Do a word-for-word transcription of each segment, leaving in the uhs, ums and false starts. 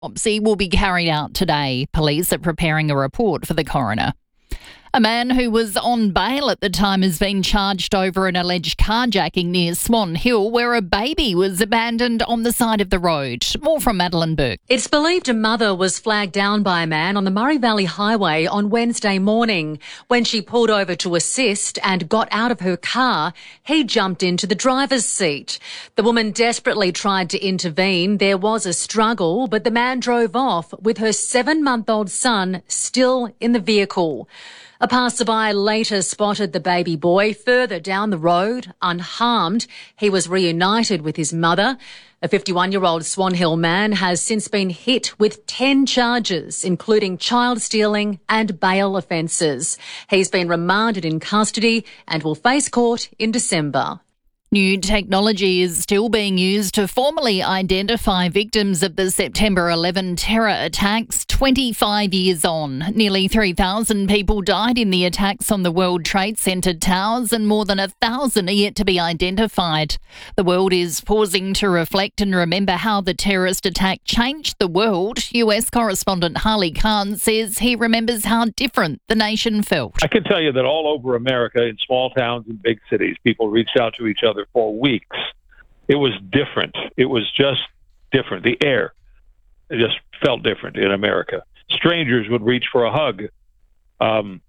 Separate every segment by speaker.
Speaker 1: Autopsy will be carried out today. Police are preparing a report for the coroner. A man who was on bail at the time has been charged over an alleged carjacking near Swan Hill, where a baby was abandoned on the side of the road. More from Madeline Burke.
Speaker 2: It's believed a mother was flagged down by a man on the Murray Valley Highway on Wednesday morning. When she pulled over to assist and got out of her car, he jumped into the driver's seat. The woman desperately tried to intervene. There was a struggle, but the man drove off with her seven-month-old son still in the vehicle. A passerby later spotted the baby boy further down the road, unharmed. He was reunited with his mother. A fifty-one-year-old Swan Hill man has since been hit with ten charges, including child stealing and bail offences. He's been remanded in custody and will face court in December.
Speaker 1: New technology is still being used to formally identify victims of the September eleventh terror attacks twenty-five years on. Nearly three thousand people died in the attacks on the World Trade Center towers and more than one thousand are yet to be identified. The world is pausing to reflect and remember how the terrorist attack changed the world. U S correspondent Harley Khan says he remembers how different the nation felt.
Speaker 3: I can tell you that all over America, in small towns and big cities, people reached out to each other for weeks. It was different. It was just different. The air it just felt different in America. Strangers would reach for a hug. Um,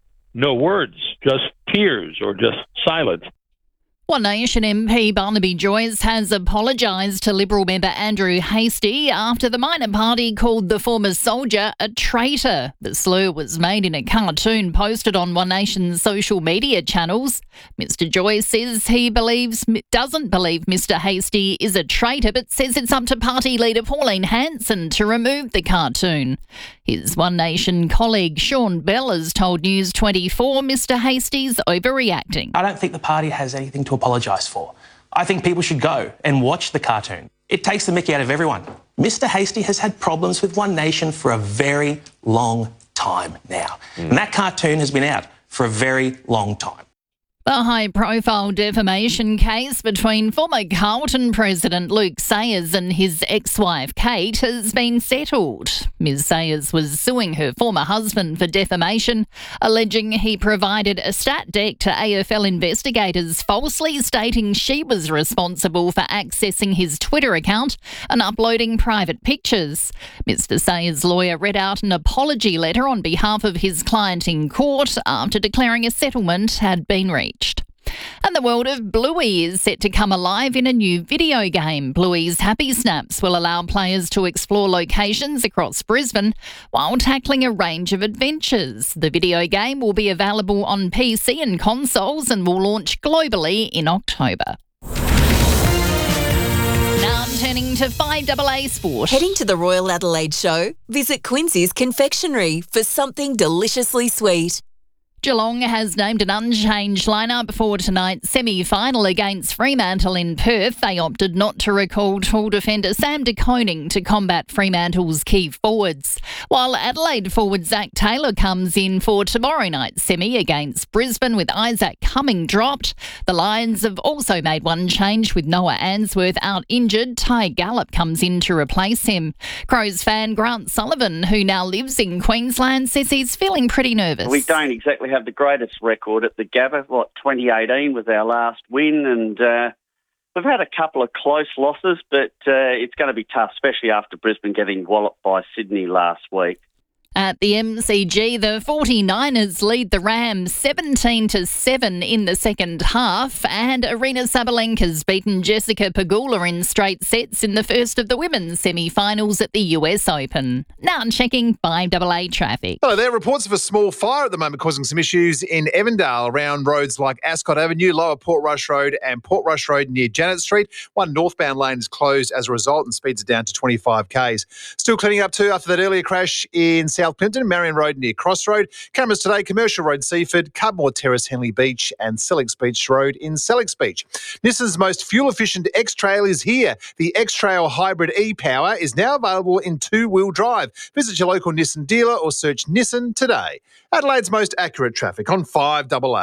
Speaker 3: no words, just tears or just silence.
Speaker 1: One Nation M P Barnaby Joyce has apologised to Liberal member Andrew Hastie after the minor party called the former soldier a traitor. The slur was made in a cartoon posted on One Nation's social media channels. Mister Joyce says he believes doesn't believe Mister Hastie is a traitor, but says it's up to party leader Pauline Hanson to remove the cartoon. His One Nation colleague Sean Bell has told News twenty-four Mister Hastie's overreacting.
Speaker 4: I don't think the party has anything to apologise for. I think people should go and watch the cartoon. It takes the mickey out of everyone. Mister Hastie has had problems with One Nation for a very long time now. Mm. And that cartoon has been out for a very long time.
Speaker 1: The high-profile defamation case between former Carlton President Luke Sayers and his ex-wife Kate has been settled. Miz Sayers was suing her former husband for defamation, alleging he provided a stat deck to A F L investigators falsely stating she was responsible for accessing his Twitter account and uploading private pictures. Mister Sayers' lawyer read out an apology letter on behalf of his client in court after declaring a settlement had been reached. And the world of Bluey is set to come alive in a new video game. Bluey's Happy Snaps will allow players to explore locations across Brisbane while tackling a range of adventures. The video game will be available on P C and consoles and will launch globally in October. Now turning to five A A Sport.
Speaker 5: Heading to the Royal Adelaide Show? Visit Quincy's Confectionery for something deliciously sweet.
Speaker 1: Geelong has named an unchanged lineup for tonight's semi-final against Fremantle in Perth. They opted not to recall tall defender Sam De Koning to combat Fremantle's key forwards, while Adelaide forward Zach Taylor comes in for tomorrow night's semi against Brisbane with Isaac Cumming dropped. The Lions have also made one change with Noah Answorth out injured. Ty Gallup comes in to replace him. Crows fan Grant Sullivan, who now lives in Queensland, says he's feeling pretty nervous.
Speaker 6: We don't exactly have the greatest record at the Gabba. What, twenty eighteen was our last win, and uh, we've had a couple of close losses, but uh, it's going to be tough, especially after Brisbane getting walloped by Sydney last week.
Speaker 1: At the M C G, the forty-niners lead the Rams seventeen to seven in the second half, and Arena Sabalenka's beaten Jessica Pegula in straight sets in the first of the women's semi-finals at the U S Open. Now checking five A A traffic.
Speaker 7: Hello there. Reports of a small fire at the moment causing some issues in Evandale around roads like Ascot Avenue, Lower Portrush Road and Portrush Road near Janet Street. One northbound lane is closed as a result and speeds are down to twenty-five kays. Still cleaning up too after that earlier crash in South Plympton, Marion Road near Crossroad. Cameras today, Commercial Road, Seaford, Cudmore Terrace, Henley Beach and Sellicks Beach Road in Sellicks Beach. Nissan's most fuel-efficient X-Trail is here. The X-Trail Hybrid E-Power is now available in two-wheel drive. Visit your local Nissan dealer or search Nissan today. Adelaide's most accurate traffic on five A A.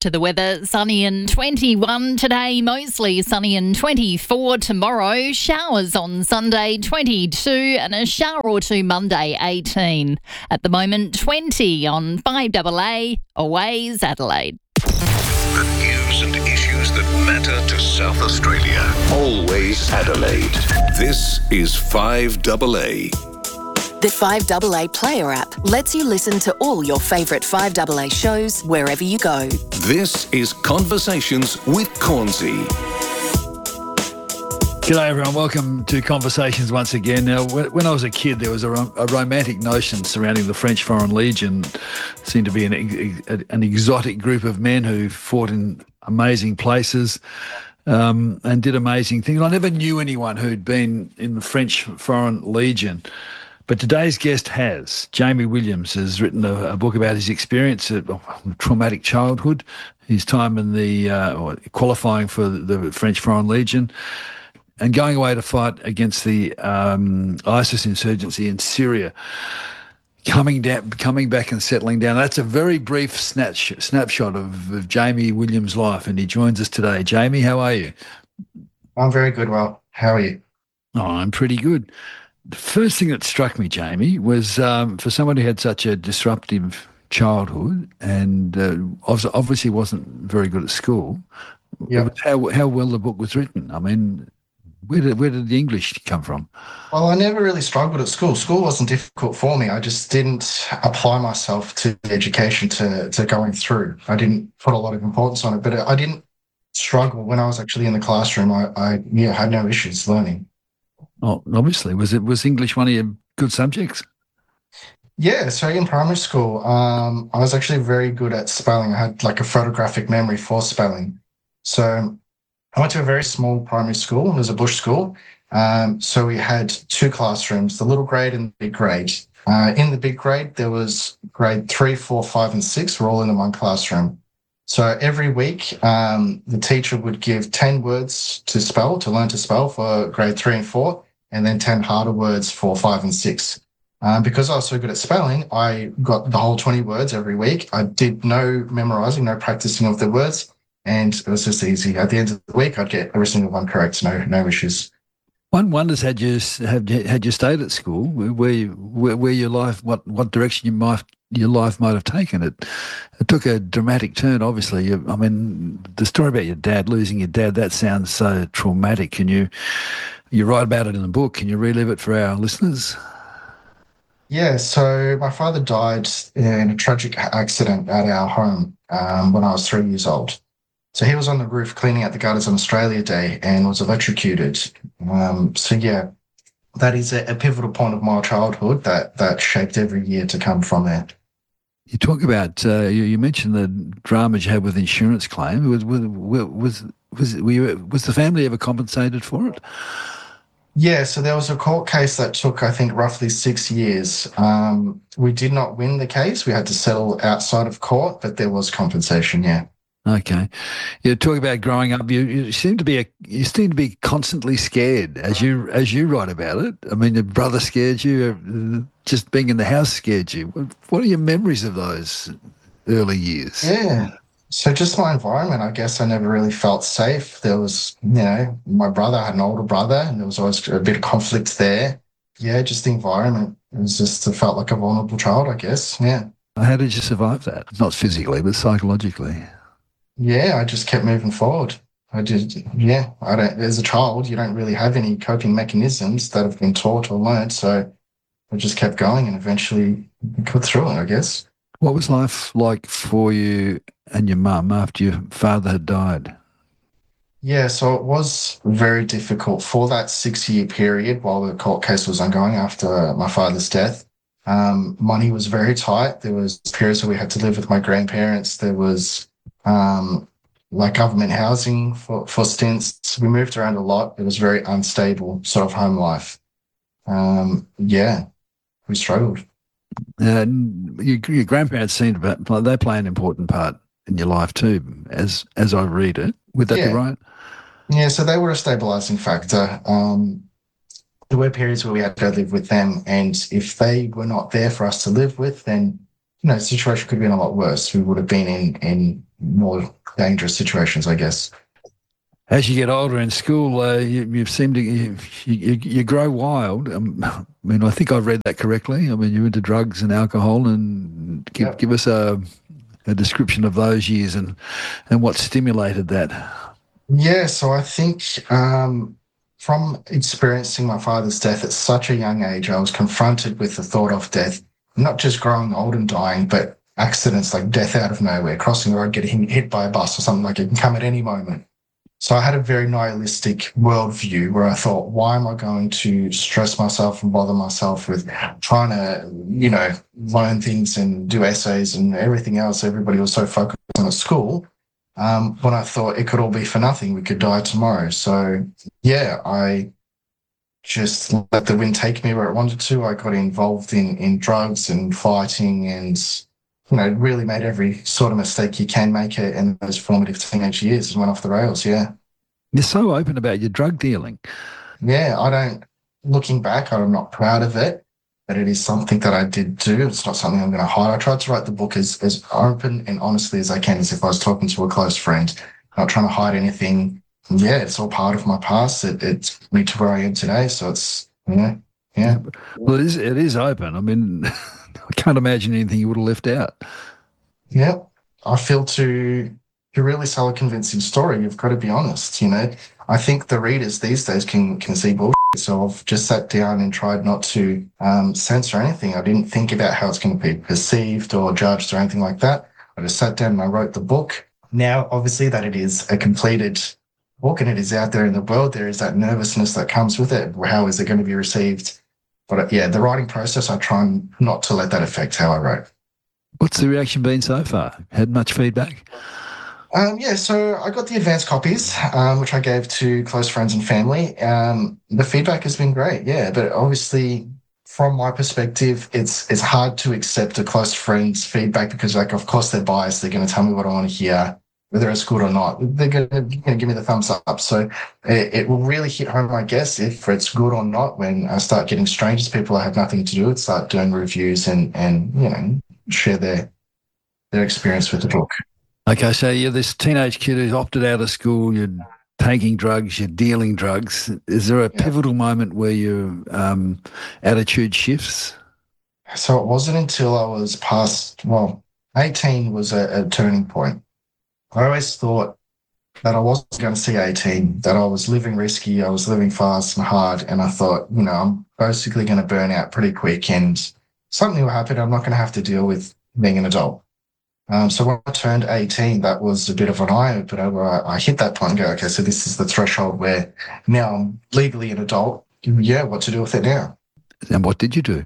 Speaker 1: To the weather, sunny and twenty-one today, mostly sunny and twenty-four tomorrow. Showers on Sunday, twenty-two, and a shower or two Monday, eighteen. At the moment, twenty on five A A, Always Adelaide.
Speaker 8: The news and issues that matter to South Australia. Always Adelaide. This is five A A.
Speaker 5: The five A A Player app lets you listen to all your favourite five A A shows wherever you go.
Speaker 8: This is Conversations with Cornsey.
Speaker 9: G'day everyone, welcome to Conversations once again. Now, when I was a kid, there was a, a romantic notion surrounding the French Foreign Legion. It seemed to be an, an exotic group of men who fought in amazing places um, and did amazing things. I never knew anyone who'd been in the French Foreign Legion. But today's guest has. Jamie Williams has written a, a book about his experience at well, traumatic childhood, his time in the uh, qualifying for the French Foreign Legion, and going away to fight against the um, ISIS insurgency in Syria, coming down, coming back and settling down. That's a very brief snatch, snapshot of, of Jamie Williams' life, and he joins us today. Jamie, how are you?
Speaker 10: I'm very good, Well. How are you?
Speaker 9: Oh, I'm pretty good. The first thing that struck me, Jamie, was um, for someone who had such a disruptive childhood and uh, obviously wasn't very good at school,
Speaker 10: yep.
Speaker 9: how, how well the book was written. I mean, where did, where did the English come from?
Speaker 10: Well, I never really struggled at school. School wasn't difficult for me. I just didn't apply myself to the education to, to going through. I didn't put a lot of importance on it, but I didn't struggle when I was actually in the classroom. I, I yeah, had no issues learning.
Speaker 9: Oh, obviously. Was it was English one of your good subjects?
Speaker 10: Yeah, so in primary school, um, I was actually very good at spelling. I had like a photographic memory for spelling. So I went to a very small primary school. It was a bush school. Um, so we had two classrooms, the little grade and the big grade. Uh, in the big grade, there was grade three, four, five, and six were all in one classroom. So every week, um, the teacher would give ten words to spell, to learn to spell for grade three and four, and then ten harder words for five and six. Um, because I was so good at spelling, I got the whole twenty words every week. I did no memorising, no practising of the words, and it was just easy. At the end of the week, I'd get every single one correct, no no issues.
Speaker 9: One wonders, had you had you, had you stayed at school, where you, where, where your life, what what direction you might your life might have taken. It it took a dramatic turn. Obviously, you, I mean, the story about your dad losing your dad, that sounds so traumatic. Can you you write about it in the book? Can you relive it for our listeners?
Speaker 10: Yeah, so my father died in a tragic accident at our home um, when I was three years old. So he was on the roof cleaning out the gutters on Australia Day and was electrocuted. Um, so yeah, that is a, a pivotal point of my childhood that that shaped every year to come from there.
Speaker 9: You talk about uh, you, you mentioned the dramas you had with insurance claim. Was was was was, were you, was the family ever compensated for it?
Speaker 10: Yeah, so there was a court case that took, I think, roughly six years. Um, we did not win the case. We had to settle outside of court, but there was compensation. Yeah.
Speaker 9: Okay, you talk about growing up. You, you seem to be a you seem to be constantly scared as you as you write about it. I mean, your brother scared you. Just being in the house scared you. What are your memories of those early years?
Speaker 10: Yeah. So just my environment. I guess I never really felt safe. There was, you know, my brother had an older brother, and there was always a bit of conflict there. Yeah, just the environment. It was just I felt like a vulnerable child, I guess. Yeah.
Speaker 9: How did you survive that? Not physically, but psychologically.
Speaker 10: Yeah, I just kept moving forward. I did, yeah. I don't. As a child, you don't really have any coping mechanisms that have been taught or learned, so I just kept going and eventually got through it, I guess.
Speaker 9: What was life like for you and your mum after your father had died?
Speaker 10: Yeah, so it was very difficult for that six-year period while the court case was ongoing after my father's death. Um, money was very tight. There was periods where we had to live with my grandparents. There was um, like government housing for, for stints. We moved around a lot. It was very unstable sort of home life. Um, yeah, we struggled.
Speaker 9: And your, your grandparents seem to they play an important part in your life too, as as I read it. Would that
Speaker 10: yeah.
Speaker 9: be right?
Speaker 10: Yeah, so they were a stabilising factor. Um, there were periods where we had to go live with them, and if they were not there for us to live with, then you know the situation could have been a lot worse. We would have been in in more dangerous situations, I guess.
Speaker 9: As you get older in school, uh, you, you seem to you, you, you grow wild. Um, I mean, I think I read that correctly. I mean, you're into drugs and alcohol, and give
Speaker 10: Yep.
Speaker 9: give us a, a description of those years and and what stimulated that.
Speaker 10: Yeah, so I think um, from experiencing my father's death at such a young age, I was confronted with the thought of death, not just growing old and dying, but accidents like death out of nowhere, crossing the road, getting hit by a bus or something like it can come at any moment. So I had a very nihilistic worldview where I thought, why am I going to stress myself and bother myself with trying to, you know, learn things and do essays and everything else? Everybody was so focused on the school. Um, when I thought it could all be for nothing, we could die tomorrow. So, yeah, I just let the wind take me where it wanted to. I got involved in, in drugs and fighting and, you know, really made every sort of mistake you can make it in those formative teenage years and went off the rails, yeah.
Speaker 9: You're so open about your drug dealing.
Speaker 10: Yeah, I don't, looking back, I'm not proud of it, but it is something that I did do. It's not something I'm going to hide. I tried to write the book as, as open and honestly as I can, as if I was talking to a close friend, not trying to hide anything. Yeah, it's all part of my past. It, it's me to where I am today. So it's, yeah, yeah.
Speaker 9: Well, it is, it is open. I mean, I can't imagine anything you would have left out.
Speaker 10: Yeah, I feel to to really sell a convincing story, you've got to be honest, you know. I think the readers these days can can see bullshit, so I've just sat down and tried not to um, censor anything. I didn't think about how it's going to be perceived or judged or anything like that. I just sat down and I wrote the book. Now, obviously, that it is a completed book and it is out there in the world, there is that nervousness that comes with it. How is it going to be received? But yeah, the writing process, I try not to let that affect how I write.
Speaker 9: What's the reaction been so far? Had much feedback?
Speaker 10: Um, yeah, so I got the advanced copies, um, which I gave to close friends and family. Um, the feedback has been great, yeah, but obviously from my perspective, it's it's hard to accept a close friend's feedback because, like, of course they're biased. They're going to tell me what I want to hear, whether it's good or not. They're going to give me the thumbs up. So it, it will really hit home, I guess, if it's good or not when I start getting strangers, people I have nothing to do with, start doing reviews and, and you know, share their their experience with the book.
Speaker 9: Okay, so you're this teenage kid who's opted out of school, you're taking drugs, you're dealing drugs. Is there a
Speaker 10: Yeah.
Speaker 9: pivotal moment where your um, attitude shifts?
Speaker 10: So it wasn't until I was past, well, eighteen was a, a turning point. I always thought that I wasn't going to see eighteen, that I was living risky, I was living fast and hard, and I thought, you know, I'm basically going to burn out pretty quick and something will happen. I'm not going to have to deal with being an adult. Um, so when I turned eighteen, that was a bit of an eye-opener where I, I hit that point and go, okay, so this is the threshold where now I'm legally an adult. Yeah, what to do with it now?
Speaker 9: And what did you do?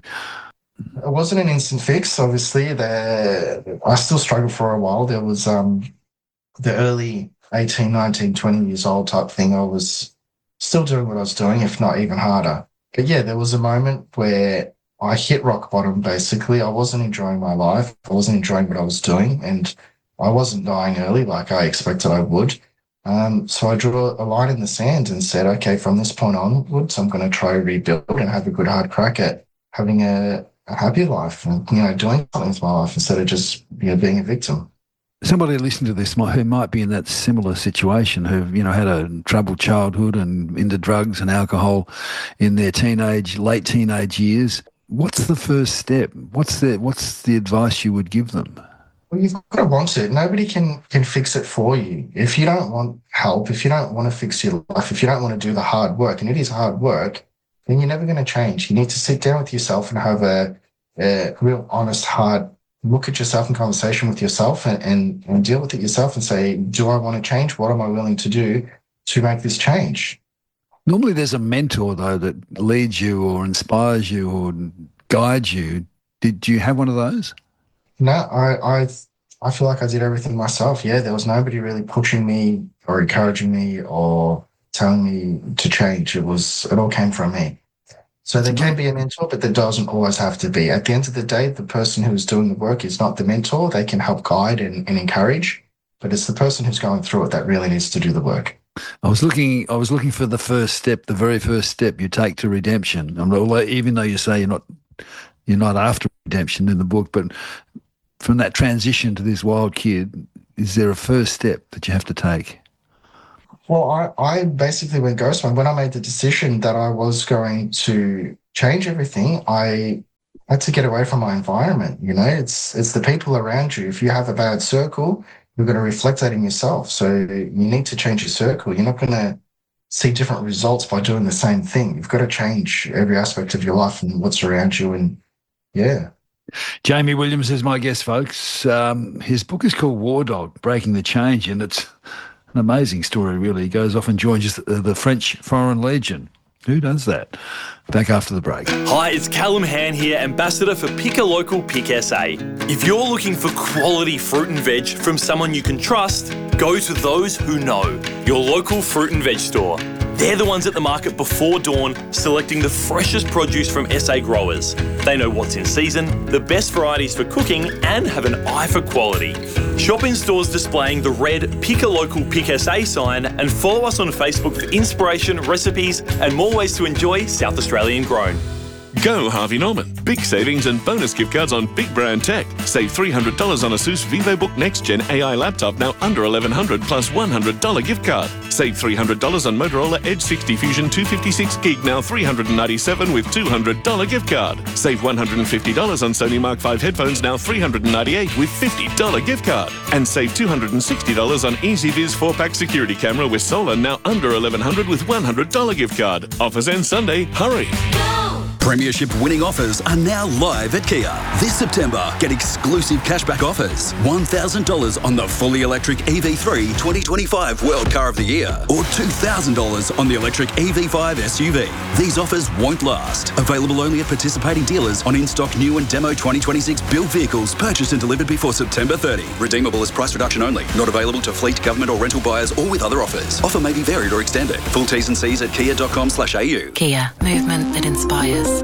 Speaker 10: It wasn't an instant fix, obviously. The, I still struggled for a while. There was um, the early eighteen, nineteen, twenty years old type thing. I was still doing what I was doing, if not even harder. But yeah, there was a moment where I hit rock bottom, basically. I wasn't enjoying my life. I wasn't enjoying what I was doing, and I wasn't dying early like I expected I would. Um, so I drew a line in the sand and said, okay, from this point onwards, I'm going to try to rebuild and have a good hard crack at having a, a happy life and, you know, doing something with my life instead of just, you know, being a victim.
Speaker 9: Somebody listening to this might, who might be in that similar situation, who've, you know, had a troubled childhood and into drugs and alcohol in their teenage, late teenage years. What's the first step? What's the what's the advice you would give them?
Speaker 10: Well, you've got to want it. Nobody can can fix it for you. If you don't want help, if you don't want to fix your life, if you don't want to do the hard work, and it is hard work, then you're never going to change. You need to sit down with yourself and have a, a real honest, hard look at yourself and conversation with yourself and, and, and deal with it yourself and say, do I want to change? What am I willing to do to make this change?
Speaker 9: Normally there's a mentor, though, that leads you or inspires you or guides you. Did you have one of those?
Speaker 10: No, I, I I feel like I did everything myself. Yeah, there was nobody really pushing me or encouraging me or telling me to change. It was, it all came from me. So there can be a mentor, but there doesn't always have to be. At the end of the day, the person who is doing the work is not the mentor. They can help guide and, and encourage, but it's the person who's going through it that really needs to do the work.
Speaker 9: I was looking. I was looking for the first step, the very first step you take to redemption. I'm not, even though you say you're not, you're not after redemption in the book, but from that transition to this wild kid, is there a first step that you have to take?
Speaker 10: Well, I, I basically went ghost mode. When I made the decision that I was going to change everything, I had to get away from my environment. You know, it's it's the people around you. If you have a bad circle, you're going to reflect that in yourself. So you need to change your circle. You're not going to see different results by doing the same thing. You've got to change every aspect of your life and what's around you. And yeah.
Speaker 9: Jamie Williams is my guest, folks. Um, his book is called War Dog, Breaking the Change, and it's an amazing story, really. He goes off and joins the, the French Foreign Legion. Who does that? Back after the break.
Speaker 11: Hi, it's Callum Han here, Ambassador for Pick a Local Pick S A. If you're looking for quality fruit and veg from someone you can trust, go to those who know, your local fruit and veg store. They're the ones at the market before dawn, selecting the freshest produce from S A growers. They know what's in season, the best varieties for cooking, and have an eye for quality. Shop in stores displaying the red Pick a Local Pick S A sign, and follow us on Facebook for inspiration, recipes, and more ways to enjoy South Australian grown.
Speaker 12: Go Harvey Norman. Big savings and bonus gift cards on big brand tech. Save three hundred dollars on ASUS VivoBook Next Gen A I laptop, now under eleven hundred dollars plus one hundred dollars gift card. Save three hundred dollars on Motorola Edge sixty Fusion two fifty-six gig, now three hundred ninety-seven dollars with two hundred dollars gift card. Save one hundred fifty dollars on Sony Mark five headphones, now three hundred ninety-eight dollars with fifty dollars gift card. And save two hundred sixty dollars on EasyViz four pack security camera with solar, now under eleven hundred dollars with one hundred dollars gift card. Offers end Sunday. Hurry.
Speaker 13: Premiership winning offers are now live at Kia. This September, get exclusive cashback offers. one thousand dollars on the fully electric E V three twenty twenty-five World Car of the Year, or two thousand dollars on the electric E V five S U V. These offers won't last. Available only at participating dealers on in-stock new and demo twenty twenty-six built vehicles purchased and delivered before September thirtieth. Redeemable as price reduction only. Not available to fleet, government or rental buyers or with other offers. Offer may be varied or extended. Full T's and C's at kia dot com slash a u.
Speaker 5: Kia, movement that inspires.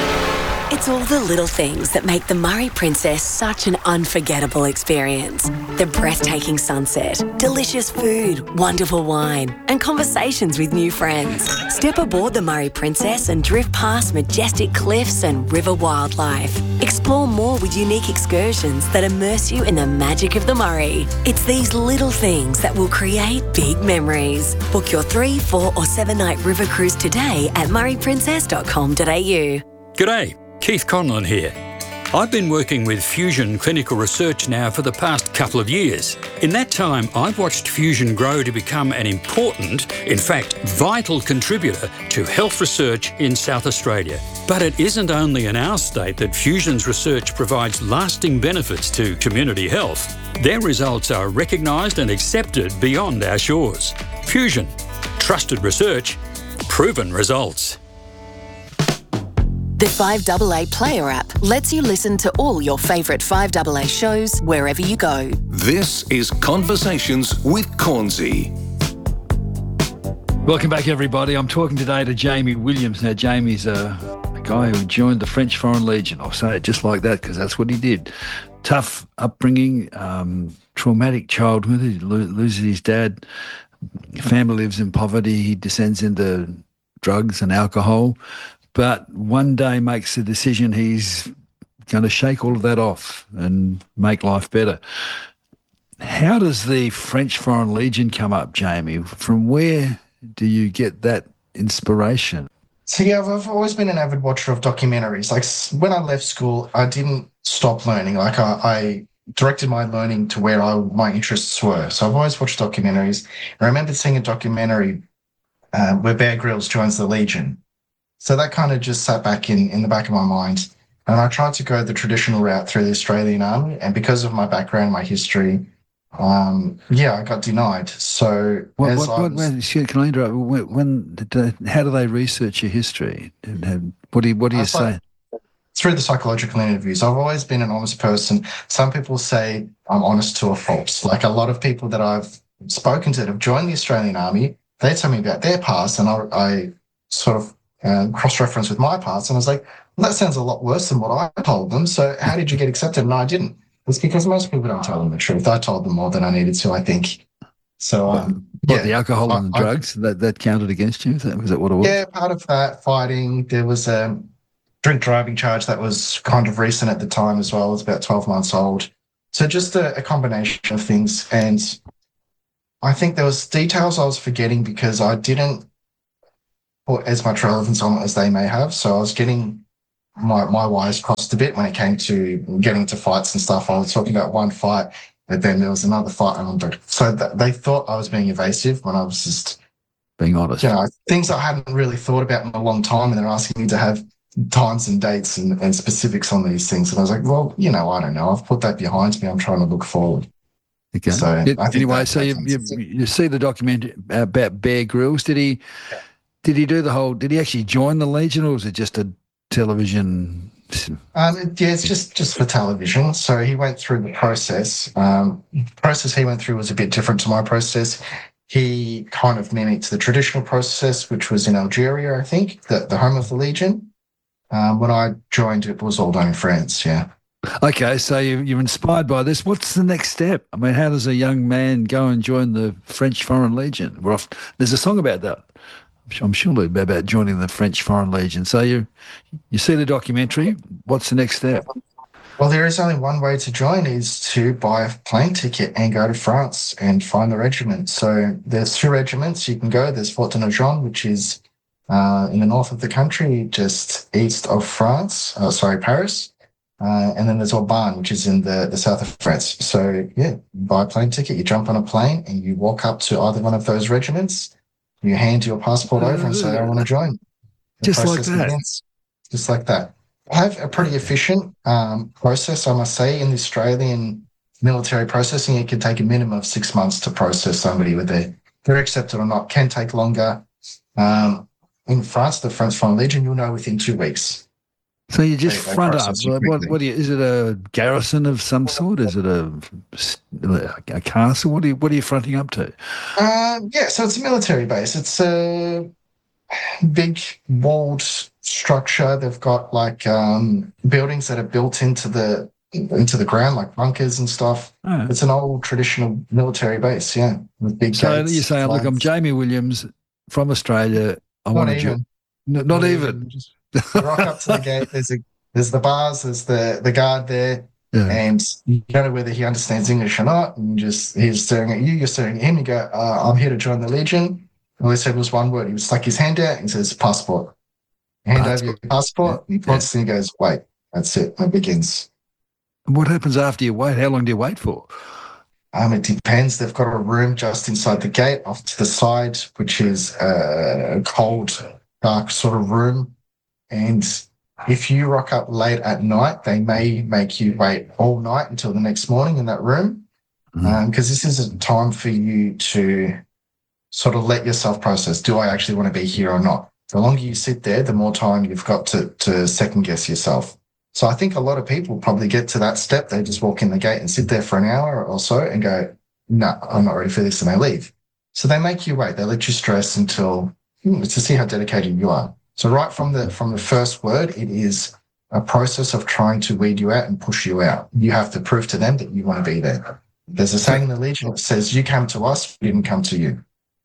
Speaker 5: It's all the little things that make the Murray Princess such an unforgettable experience. The breathtaking sunset, delicious food, wonderful wine, and conversations with new friends. Step aboard the Murray Princess and drift past majestic cliffs and river wildlife. Explore more with unique excursions that immerse you in the magic of the Murray. It's these little things that will create big memories. Book your three, four or seven night river cruise today at murray princess dot com dot a u.
Speaker 14: G'day, Keith Conlon here. I've been working with Fusion Clinical Research now for the past couple of years. In that time, I've watched Fusion grow to become an important, in fact, vital contributor to health research in South Australia. But it isn't only in our state that Fusion's research provides lasting benefits to community health. Their results are recognised and accepted beyond our shores. Fusion, trusted research, proven results.
Speaker 5: The five A A Player app lets you listen to all your favourite five A A shows wherever you go.
Speaker 8: This is Conversations with Cornsey.
Speaker 9: Welcome back, everybody. I'm talking today to Jamie Williams. Now, Jamie's a, a guy who joined the French Foreign Legion. I'll say it just like that because that's what he did. Tough upbringing, um, traumatic childhood. He lo- loses his dad. Family lives in poverty. He descends into drugs and alcohol. But one day makes the decision he's going to shake all of that off and make life better. How does the French Foreign Legion come up, Jamie? From where do you get that inspiration?
Speaker 10: So yeah, I've always been an avid watcher of documentaries. Like when I left school, I didn't stop learning. Like I, I directed my learning to where I, my interests were. So I've always watched documentaries. I remember seeing a documentary uh, where Bear Grylls joins the Legion. So that kind of just sat back in, in the back of my mind. And I tried to go the traditional route through the Australian Army. And because of my background, my history, um, yeah, I got denied. So
Speaker 9: what,
Speaker 10: as
Speaker 9: what,
Speaker 10: I
Speaker 9: what,
Speaker 10: was,
Speaker 9: when, excuse, can I interrupt? When, when did, how do they research your history? What do you, what do you say?
Speaker 10: Like, through the psychological interviews. I've always been an honest person. Some people say I'm honest to a fault. Like a lot of people that I've spoken to that have joined the Australian Army, they tell me about their past, and I, I sort of um, cross-reference with my past, and I was like, well, that sounds a lot worse than what I told them. So how did you get accepted? And I didn't. It's because most people don't tell them the truth. I told them more than I needed to, I think. So, um,
Speaker 9: what,
Speaker 10: yeah.
Speaker 9: the alcohol
Speaker 10: I,
Speaker 9: and the
Speaker 10: I,
Speaker 9: drugs, that, that counted against you? Was that, was that what it was?
Speaker 10: Yeah, part of that, fighting. There was a drink driving charge that was kind of recent at the time as well. It was about twelve months old. So just a, a combination of things. And I think there was details I was forgetting because I didn't put as much relevance on it as they may have. So I was getting my, my wires crossed a bit when it came to getting to fights and stuff. I was talking about one fight, but then there was another fight. And so th- they thought I was being evasive when I was just
Speaker 9: being honest.
Speaker 10: You know, things I hadn't really thought about in a long time, and they're asking me to have times and dates and, and specifics on these things. And I was like, well, you know, I don't know. I've put that behind me. I'm trying to look forward.
Speaker 9: Okay.
Speaker 10: So I think
Speaker 9: anyway,
Speaker 10: that,
Speaker 9: so
Speaker 10: that
Speaker 9: you, you you see the documentary about Bear Grylls. Did he did he do the whole? Did he actually join the Legion, or was it just a television?
Speaker 10: Um, it, yeah, it's just just for television. So he went through the process. Um, the process he went through was a bit different to my process. He kind of mimicked the traditional process, which was in Algeria, I think, the, the home of the Legion. Um, when I joined, it was all done in France, yeah.
Speaker 9: Okay, so you, you're inspired by this. What's the next step? I mean, how does a young man go and join the French Foreign Legion? We're off, there's a song about that. I'm sure, I'm sure about joining the French Foreign Legion. So you you see the documentary. What's the next step?
Speaker 10: Well, there is only one way to join, is to buy a plane ticket and go to France and find the regiment. So there's two regiments you can go. There's Fort de Nogent, which is uh, in the north of the country, just east of France, uh, sorry, Paris. Uh, and then there's Orban, which is in the, the south of France. So, yeah, buy a plane ticket, you jump on a plane and you walk up to either one of those regiments, you hand your passport over and say, I want to join. The
Speaker 9: Just like that.
Speaker 10: Begins. Just like that. I have a pretty efficient um, process, I must say. In the Australian military processing, it can take a minimum of six months to process somebody, whether they're accepted or not. Can take longer. Um, in France, the French Foreign Legion, you'll know within two weeks.
Speaker 9: So you just
Speaker 10: They- they
Speaker 9: front up.
Speaker 10: process you
Speaker 9: What,
Speaker 10: quickly.
Speaker 9: what do you, is it a garrison of some sort? Is it a, a castle? What are you, what are you fronting up to?
Speaker 10: Uh, yeah, so it's a military base. It's a big walled structure. They've got like um, buildings that are built into the into the ground, like bunkers and stuff.
Speaker 9: Oh.
Speaker 10: It's an old traditional military base, yeah, with big
Speaker 9: So
Speaker 10: gates.
Speaker 9: you're saying, look, I'm
Speaker 10: flags.
Speaker 9: Jamie Williams from Australia. I
Speaker 10: Not
Speaker 9: want to
Speaker 10: even.
Speaker 9: join. No, not even.
Speaker 10: Just you rock up to the gate. There's a there's the bars. There's the the guard there.
Speaker 9: Yeah.
Speaker 10: And you don't know whether he understands English or not. And just he's staring at you. You're staring at him. You go, uh, I'm here to join the Legion. All he said was one word. He would stuck his hand out and says, passport. Hand over your passport. He points and he goes, wait. That's it. It begins.
Speaker 9: What happens after you wait? How long do you wait for?
Speaker 10: Um, it depends. They've got a room just inside the gate off to the side, which is a cold, dark sort of room. And if you rock up late at night, they may make you wait all night until the next morning in that room. Because um, this is a time for you to sort of let yourself process, do I actually want to be here or not? The longer you sit there, the more time you've got to, to second guess yourself. So I think a lot of people probably get to that step. They just walk in the gate and sit there for an hour or so and go, no, I'm not ready for this, and they leave. So they make you wait. They let you stress until hmm, to see how dedicated you are. So right from the from the first word, it is a process of trying to weed you out and push you out. You have to prove to them that you want to be there. There's a saying in the Legion that says, you come to us, we didn't come to you.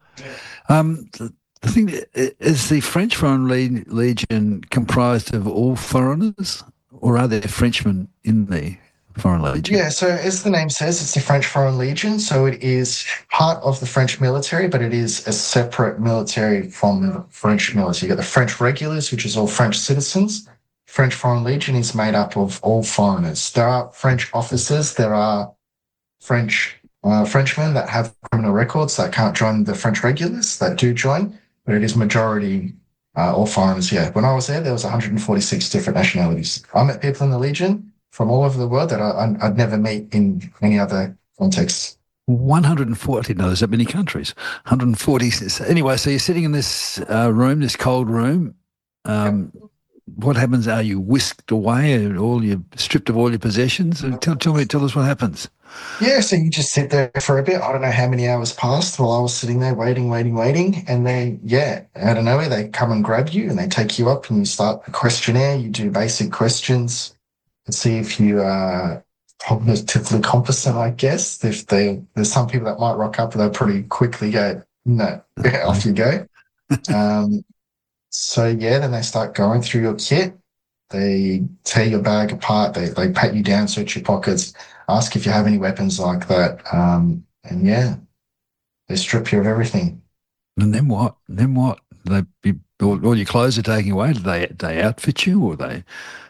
Speaker 9: Um, the, the thing is, the French Foreign Le- Legion comprised of all foreigners, or are there Frenchmen in the Foreign Legion?
Speaker 10: Yeah, so as the name says, it's the French Foreign Legion. So it is part of the French military, but it is a separate military from the French military. You've got the French regulars, which is all French citizens. French Foreign Legion is made up of all foreigners. There are French officers, there are French uh, Frenchmen that have criminal records that can't join the French regulars, that do join, but it is majority uh, all foreigners, yeah. When I was there, there was one hundred forty-six different nationalities. I met people in the Legion from all over the world that I, I'd never meet in any other context.
Speaker 9: one hundred forty, no, there's that many countries. one hundred forty. Anyway, so you're sitting in this uh, room, this cold room. Um, yeah. What happens? Are you whisked away and all you stripped of all your possessions? Tell, tell me, tell us what happens.
Speaker 10: Yeah, so you just sit there for a bit. I don't know how many hours passed while I was sitting there waiting, waiting, waiting. And then, yeah, out of nowhere, they come and grab you and they take you up and you start a questionnaire. You do basic questions and see if you are cognitively competent, I guess. If they, there's some people that might rock up and they'll pretty quickly go, no, off you go. Um, so, yeah, then they start going through your kit. They tear your bag apart. They they pat you down, search your pockets, ask if you have any weapons like that. Um, and yeah, they strip you of everything.
Speaker 9: And then what? And then what? They be, all, all your clothes are taken away. Do they they outfit you, or they?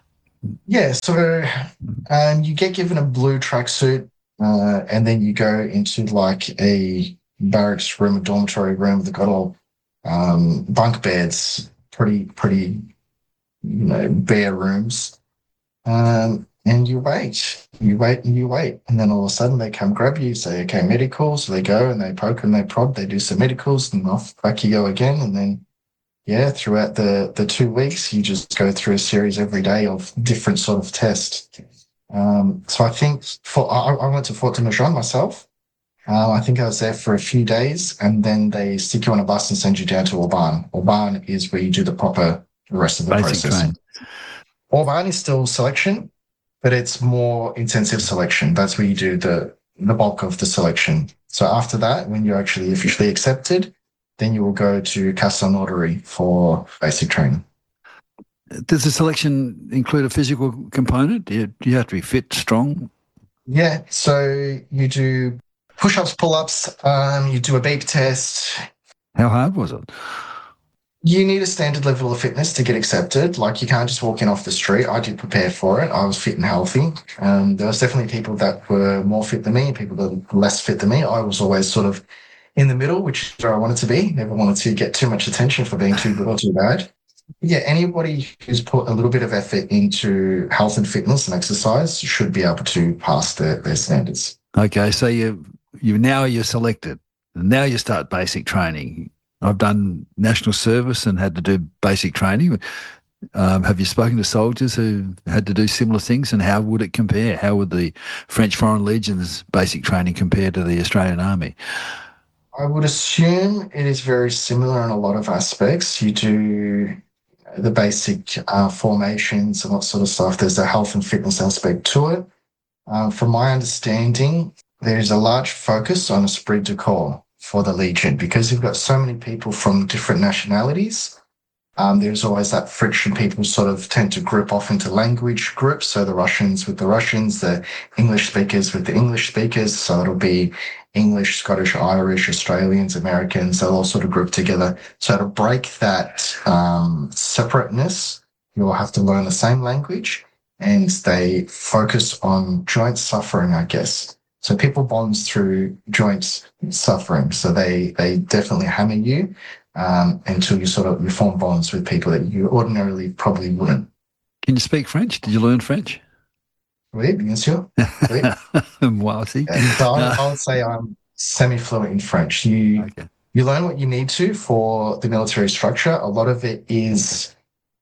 Speaker 10: Yeah, so um, you get given a blue tracksuit, uh, and then you go into like a barracks room, a dormitory room. They've got all um, bunk beds, pretty pretty, you know, bare rooms, um, and you wait, you wait, and you wait, and then all of a sudden they come grab you, say, "Okay, medical." So they go and they poke and they prod, they do some medicals, and off back you go again, and then. Yeah, throughout the, the two weeks, you just go through a series every day of different sort of tests. Um, so I think for I, I went to Fort de Maujon myself. Uh, I think I was there for a few days, and then they stick you on a bus and send you down to Orban. Orban is where you do the proper the rest of the
Speaker 9: Basic
Speaker 10: process.
Speaker 9: train.
Speaker 10: Orban is still selection, but it's more intensive selection. That's where you do the the bulk of the selection. So after that, when you're actually officially accepted, then you will go to Castelnaudary for basic training.
Speaker 9: Does the selection include a physical component? Do you, do you have to be fit, strong?
Speaker 10: Yeah, so you do push-ups, pull-ups, um, you do a beep test.
Speaker 9: How hard was it?
Speaker 10: You need a standard level of fitness to get accepted. Like, you can't just walk in off the street. I did prepare for it. I was fit and healthy. Um, there was definitely people that were more fit than me, people that were less fit than me. I was always sort of in the middle, which is where I wanted to be. Never wanted to get too much attention for being too good or too bad. Yeah, anybody who's put a little bit of effort into health and fitness and exercise should be able to pass their, their standards.
Speaker 9: Okay, so you you now you're selected. Now you start basic training. I've done national service and had to do basic training. Um, have you spoken to soldiers who had to do similar things, and how would it compare? How would the French Foreign Legion's basic training compare to the Australian Army?
Speaker 10: I would assume it is very similar in a lot of aspects. You do the basic uh, formations and that sort of stuff. There's a health and fitness aspect to it. Um, from my understanding, there is a large focus on esprit de corps for the Legion, because you've got so many people from different nationalities. Um, there's always that friction. People sort of tend to group off into language groups. So the Russians with the Russians, the English speakers with the English speakers. So it'll be English, Scottish, Irish, Australians, Americans. They'll all sort of group together. So to break that um, separateness, you'll have to learn the same language, and they focus on joint suffering, I guess. So people bond through joint suffering. So they, they definitely hammer you. Um, until you sort of you form bonds with people that you ordinarily probably wouldn't.
Speaker 9: Can you speak French? Did you learn French?
Speaker 10: Oui, bien sûr. Oui.
Speaker 9: Moi aussi.
Speaker 10: Yeah, so I, I would say I'm semi-fluent in French. You
Speaker 9: okay.
Speaker 10: you learn what you need to for the military structure. A lot of it is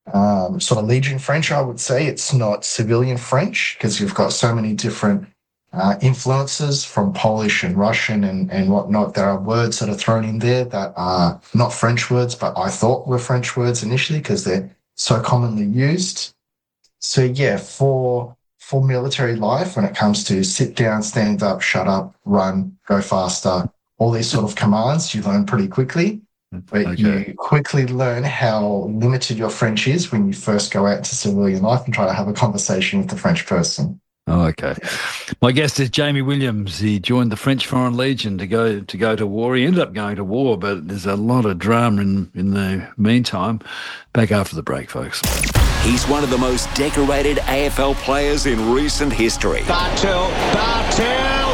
Speaker 10: um, sort of Legion French, I would say. It's not civilian French, because you've got so many different Uh, influences from Polish and Russian and, and whatnot. There are words that are thrown in there that are not French words, but I thought were French words initially because they're so commonly used. So yeah, for for military life, when it comes to sit down, stand up, shut up, run, go faster, all these sort of commands, you learn pretty quickly. But okay. You quickly learn how limited your French is when you first go out into civilian life and try to have a conversation with the French person.
Speaker 9: Oh, okay. My guest is Jamie Williams. He joined the French Foreign Legion to go to go to war. He ended up going to war, but there's a lot of drama in, in the meantime. Back after the break, folks.
Speaker 8: He's one of the most decorated A F L players in recent history.
Speaker 15: Bartel, Bartel!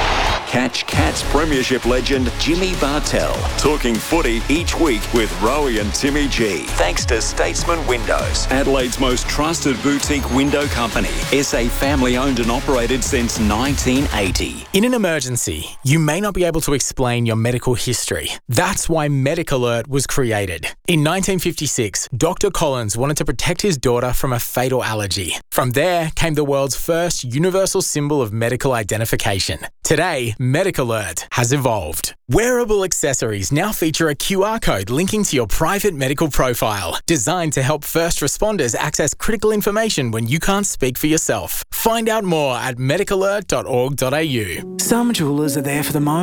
Speaker 8: Catch Cats Premiership legend Jimmy Bartel talking footy each week with Rowie and Timmy G. Thanks to Statesman Windows, Adelaide's most trusted boutique window company. S A family owned and operated since nineteen eighty.
Speaker 16: In an emergency, you may not be able to explain your medical history. That's why MedicAlert was created. In nineteen fifty-six, Doctor Collins wanted to protect his daughter from a fatal allergy. From there came the world's first universal symbol of medical identification. Today, MedicAlert has evolved. Wearable accessories now feature a Q R code linking to your private medical profile, designed to help first responders access critical information when you can't speak for yourself. Find out more at medicalert dot org dot a u.
Speaker 17: Some jewellers are there for the moment,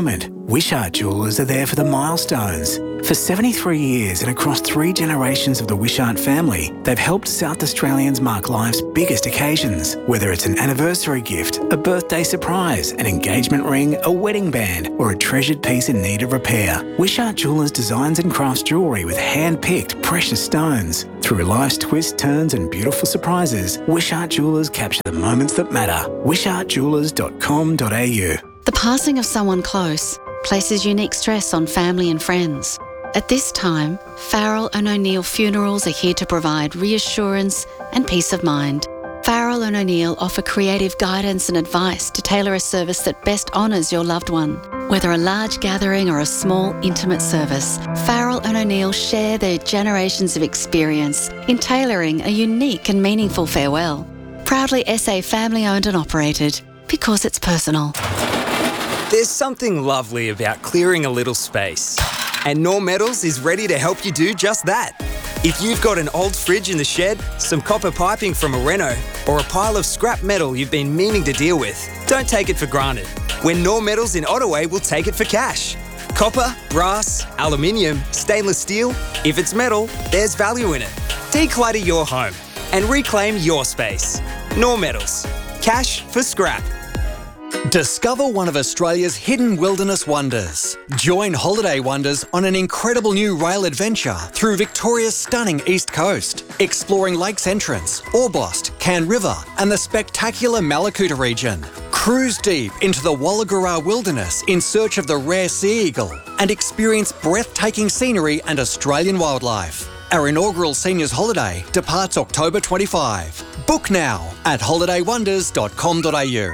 Speaker 17: Wishart Jewellers are there for the milestones. For seventy-three years and across three generations of the Wishart family, they've helped South Australians mark life's biggest occasions. Whether it's an anniversary gift, a birthday surprise, an engagement ring, a wedding band, or a treasured piece in need of repair, Wishart Jewellers designs and crafts jewellery with hand-picked precious stones. Through life's twists, turns and beautiful surprises, Wishart Jewellers capture the moments that matter. wishart jewellers dot com dot a u.
Speaker 18: The passing of someone close places unique stress on family and friends. At this time, Farrell and O'Neill Funerals are here to provide reassurance and peace of mind. Farrell and O'Neill offer creative guidance and advice to tailor a service that best honours your loved one. Whether a large gathering or a small, intimate service, Farrell and O'Neill share their generations of experience in tailoring a unique and meaningful farewell. Proudly S A family-owned and operated, because it's personal.
Speaker 19: There's something lovely about clearing a little space. And Norm Metals is ready to help you do just that. If you've got an old fridge in the shed, some copper piping from a reno, or a pile of scrap metal you've been meaning to deal with, don't take it for granted. When Norm Metals in Ottaway will take it for cash. Copper, brass, aluminium, stainless steel, if it's metal, there's value in it. Declutter your home and reclaim your space. Norm Metals. Cash for scrap.
Speaker 20: Discover one of Australia's hidden wilderness wonders. Join Holiday Wonders on an incredible new rail adventure through Victoria's stunning east coast, exploring Lakes Entrance, Orbost, Can River and the spectacular Malakuta region. Cruise deep into the Walagura wilderness in search of the rare sea eagle and experience breathtaking scenery and Australian wildlife. Our inaugural seniors holiday departs October twenty-fifth. Book now at holiday wonders dot com dot a u.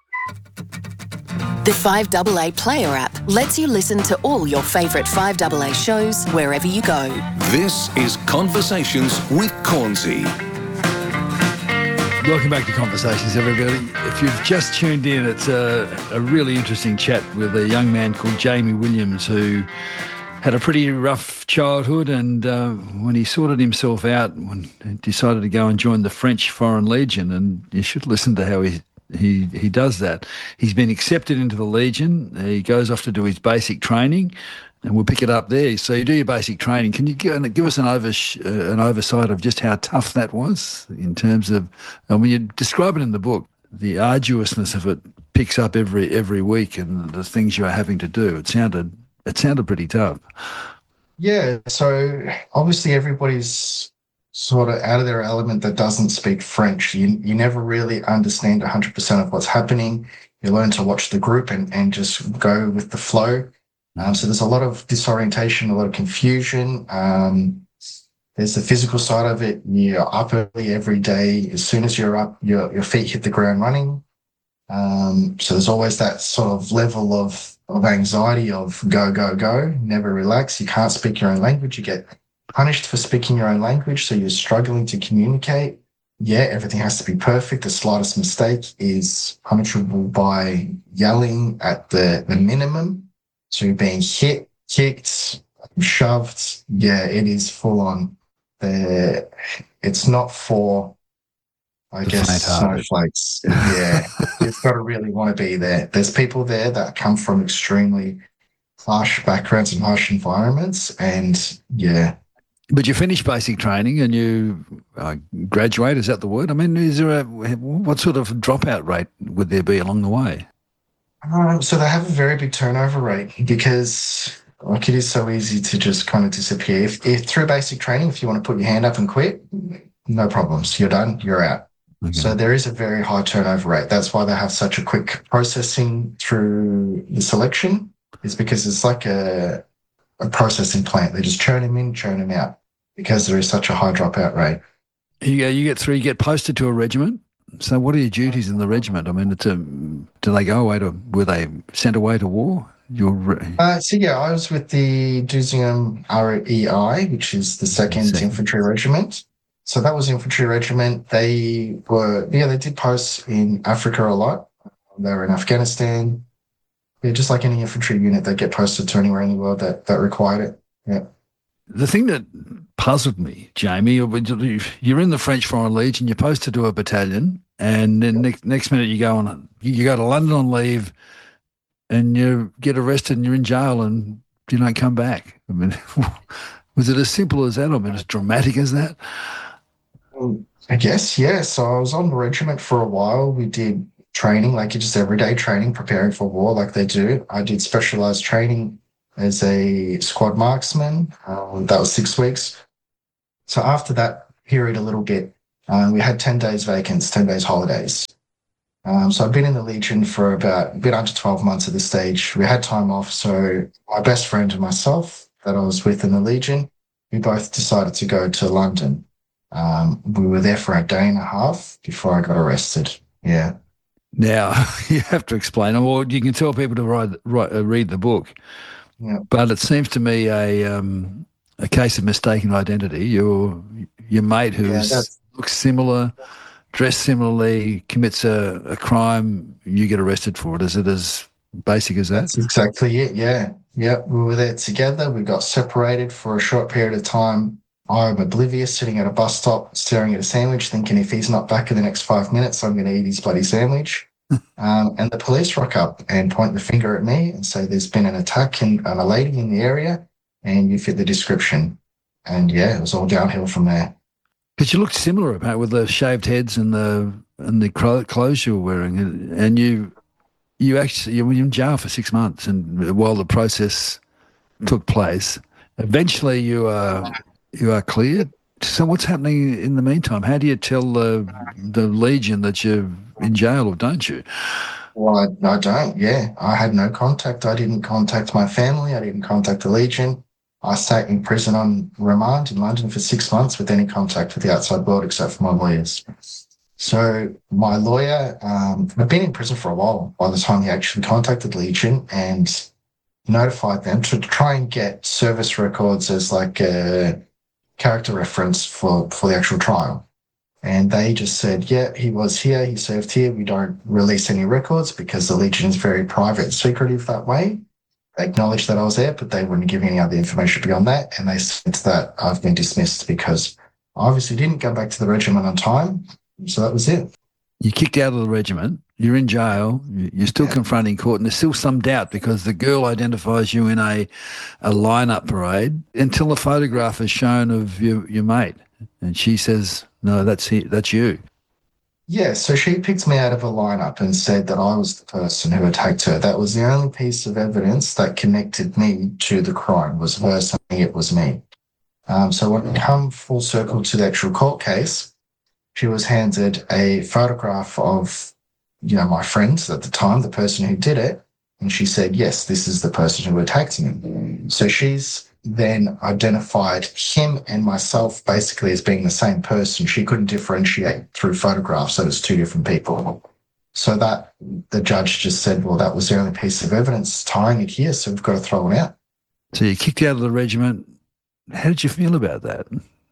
Speaker 5: The five A A Player app lets you listen to all your favourite five A A shows wherever you go.
Speaker 8: This is Conversations with Cornsey.
Speaker 9: Welcome back to Conversations, everybody. If you've just tuned in, it's a, a really interesting chat with a young man called Jamie Williams who had a pretty rough childhood, and uh, when he sorted himself out, when he decided to go and join the French Foreign Legion, and you should listen to how he He he does that. He's been accepted into the Legion. He goes off to do his basic training, and we'll pick it up there. So you do your basic training. Can you give, give us an over uh, an oversight of just how tough that was in terms of? I mean, you describe it in the book. The arduousness of it picks up every every week, and the things you are having to do. It sounded it sounded pretty tough.
Speaker 10: Yeah. So obviously everybody's sort of out of their element that doesn't speak French. You you never really understand one hundred percent of what's happening. You learn to watch the group and, and just go with the flow. Um, so there's a lot of disorientation, a lot of confusion. Um, there's the physical side of it. You're up early every day. As soon as you're up, your your feet hit the ground running. Um, so there's always that sort of level of, of anxiety of go, go, go, never relax. You can't speak your own language. You get punished for speaking your own language, so you're struggling to communicate. Yeah, everything has to be perfect. The slightest mistake is punishable by yelling at the, the minimum. So you're being hit, kicked, shoved. Yeah, it is full on. The, it's not for, I
Speaker 9: The
Speaker 10: guess,
Speaker 9: faint-hearted.
Speaker 10: snowflakes. Yeah, you've got to really want to be there. There's people there that come from extremely harsh backgrounds and harsh environments, and yeah,
Speaker 9: But you finish basic training and you uh, graduate, is that the word? I mean, is there a, what sort of dropout rate would there be along the way?
Speaker 10: Um, so they have a very big turnover rate because, like, it is so easy to just kind of disappear. If, if through basic training, if you want to put your hand up and quit, no problems. You're done. You're out.
Speaker 9: Okay.
Speaker 10: So there is a very high turnover rate. That's why they have such a quick processing through the selection, is because it's like a a processing plant. They just churn them in, churn them out, because there is such a high dropout rate.
Speaker 9: You go, you get through, you get posted to a regiment. So what are your duties in the regiment? I mean, it's a, do they go away to, were they sent away to war? You're, re-
Speaker 10: Uh, so yeah, I was with the Duzingum R E I, which is the second
Speaker 9: Second.
Speaker 10: Infantry Regiment. So that was Infantry Regiment. They were, yeah, they did posts in Africa a lot. They were in Afghanistan. Yeah, just like any infantry unit, they get posted to anywhere in the world that, that required it. Yeah.
Speaker 9: the thing that puzzled me, Jamie, you're in the French Foreign Legion, you're posted to a battalion, and then next, next minute you go on, you go to London on leave, and you get arrested and you're in jail and you don't come back. I mean, was it as simple as that? I mean, as dramatic as that?
Speaker 10: I guess, yeah. So I was on the regiment for a while. We did training, like just everyday training, preparing for war like they do. I did specialised training as a squad marksman. Um, that was six weeks. So after that period a little bit, um, we had ten days vacants, ten days holidays. Um, so I've been in the Legion for about a bit under twelve months at this stage. We had time off. So my best friend and myself that I was with in the Legion, we both decided to go to London. Um, we were there for a day and a half before I got arrested. Yeah.
Speaker 9: Now, you have to explain, or you can tell people to write, write, uh, read the book.
Speaker 10: Yeah.
Speaker 9: But it seems to me a um, a case of mistaken identity. Your your mate who
Speaker 10: Yeah,
Speaker 9: looks similar, dressed similarly, commits a, a crime, you get arrested for it. Is it as basic as that?
Speaker 10: That's exactly it, yeah. Yeah, we were there together. We got separated for a short period of time. I'm oblivious, sitting at a bus stop, staring at a sandwich, thinking if he's not back in the next five minutes, I'm going to eat his bloody sandwich. um, and the police rock up and point the finger at me and say there's been an attack in, on a lady in the area and you fit the description. And, yeah, it was all downhill from there.
Speaker 9: Because you looked similar, apparently, with the shaved heads and the and the clothes you were wearing. And you you actually you were in jail for six months and while the process took place. Eventually you are... You are cleared. So what's happening in the meantime? How do you tell the the Legion that you're in jail, or don't you?
Speaker 10: Well, I, I don't, yeah. I had no contact. I didn't contact my family. I didn't contact the Legion. I sat in prison on remand in London for six months with any contact with the outside world except for my lawyers. So my lawyer, um, I've been in prison for a while by the time he actually contacted Legion and notified them to try and get service records as like a character reference for, for the actual trial. And they just said, yeah, he was here, he served here. We don't release any records because the Legion is very private and secretive that way. They acknowledged that I was there, but they wouldn't give any other information beyond that. And they said that I've been dismissed because I obviously didn't go back to the regiment on time. So that was it.
Speaker 9: You kicked out of the regiment, you're in jail, you're still yeah. confronting court, and there's still some doubt because the girl identifies you in a, a lineup parade until a photograph is shown of your, your mate. And she says, no, that's he, that's you.
Speaker 10: Yeah, so she picked me out of a lineup and said that I was the person who attacked her. That was the only piece of evidence that connected me to the crime, was her saying it was me. Um, so when it come full circle to the actual court case, she was handed a photograph of, you know, my friends at the time, the person who did it, and she said, yes, this is the person who attacked him. So she's then identified him and myself basically as being the same person. She couldn't differentiate through photographs that it's two different people. So that the judge just said, well, that was the only piece of evidence tying it here, so we've got to throw it out.
Speaker 9: So you kicked out of the regiment. How did you feel about that?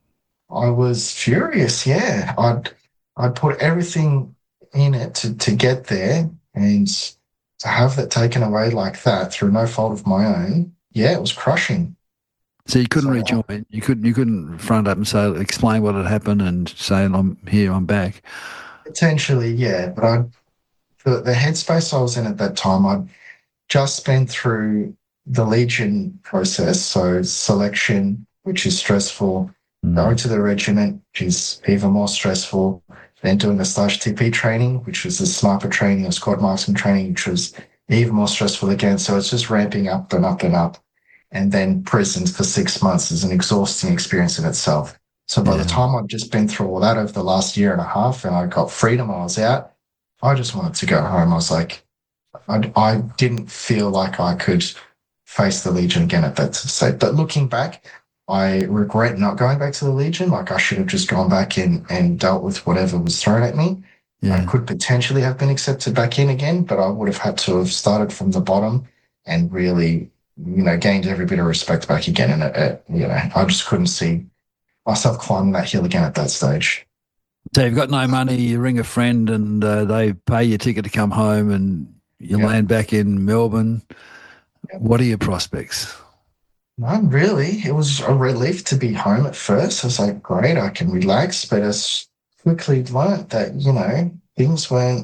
Speaker 10: I was furious, yeah. I'd I'd put everything in it to, to get there, and to have that taken away like that through no fault of my own, yeah, it was crushing.
Speaker 9: So you couldn't so, rejoin. You couldn't. You couldn't front up and say, explain what had happened, and say, "I'm here. I'm back."
Speaker 10: Potentially, yeah. But I, the, the headspace I was in at that time, I'd just been through the Legion process, so selection, which is stressful. Mm. Going to the regiment, which is even more stressful. Then doing the slash T P training, which was the sniper training or squad marksman training, which was even more stressful again. So it's just ramping up and up and up. And then prisons for six months is an exhausting experience in itself. So by yeah. the time I'd just been through all that over the last year and a half and I got freedom, I was out, I just wanted to go home. I was like, I, I didn't feel like I could face the Legion again at that stage. But looking back, I regret not going back to the Legion. Like I should have just gone back in and dealt with whatever was thrown at me. Yeah. I could potentially have been accepted back in again, but I would have had to have started from the bottom and really, you know, gained every bit of respect back again. And, it, it, you know, I just couldn't see myself climbing that hill again at that stage.
Speaker 9: So you've got no money, you ring a friend and uh, they pay your ticket to come home and you yeah. land back in Melbourne. Yeah. What are your prospects?
Speaker 10: Not really. It was a relief to be home at first. I was like, great, I can relax. But I quickly learnt that, you know, things weren't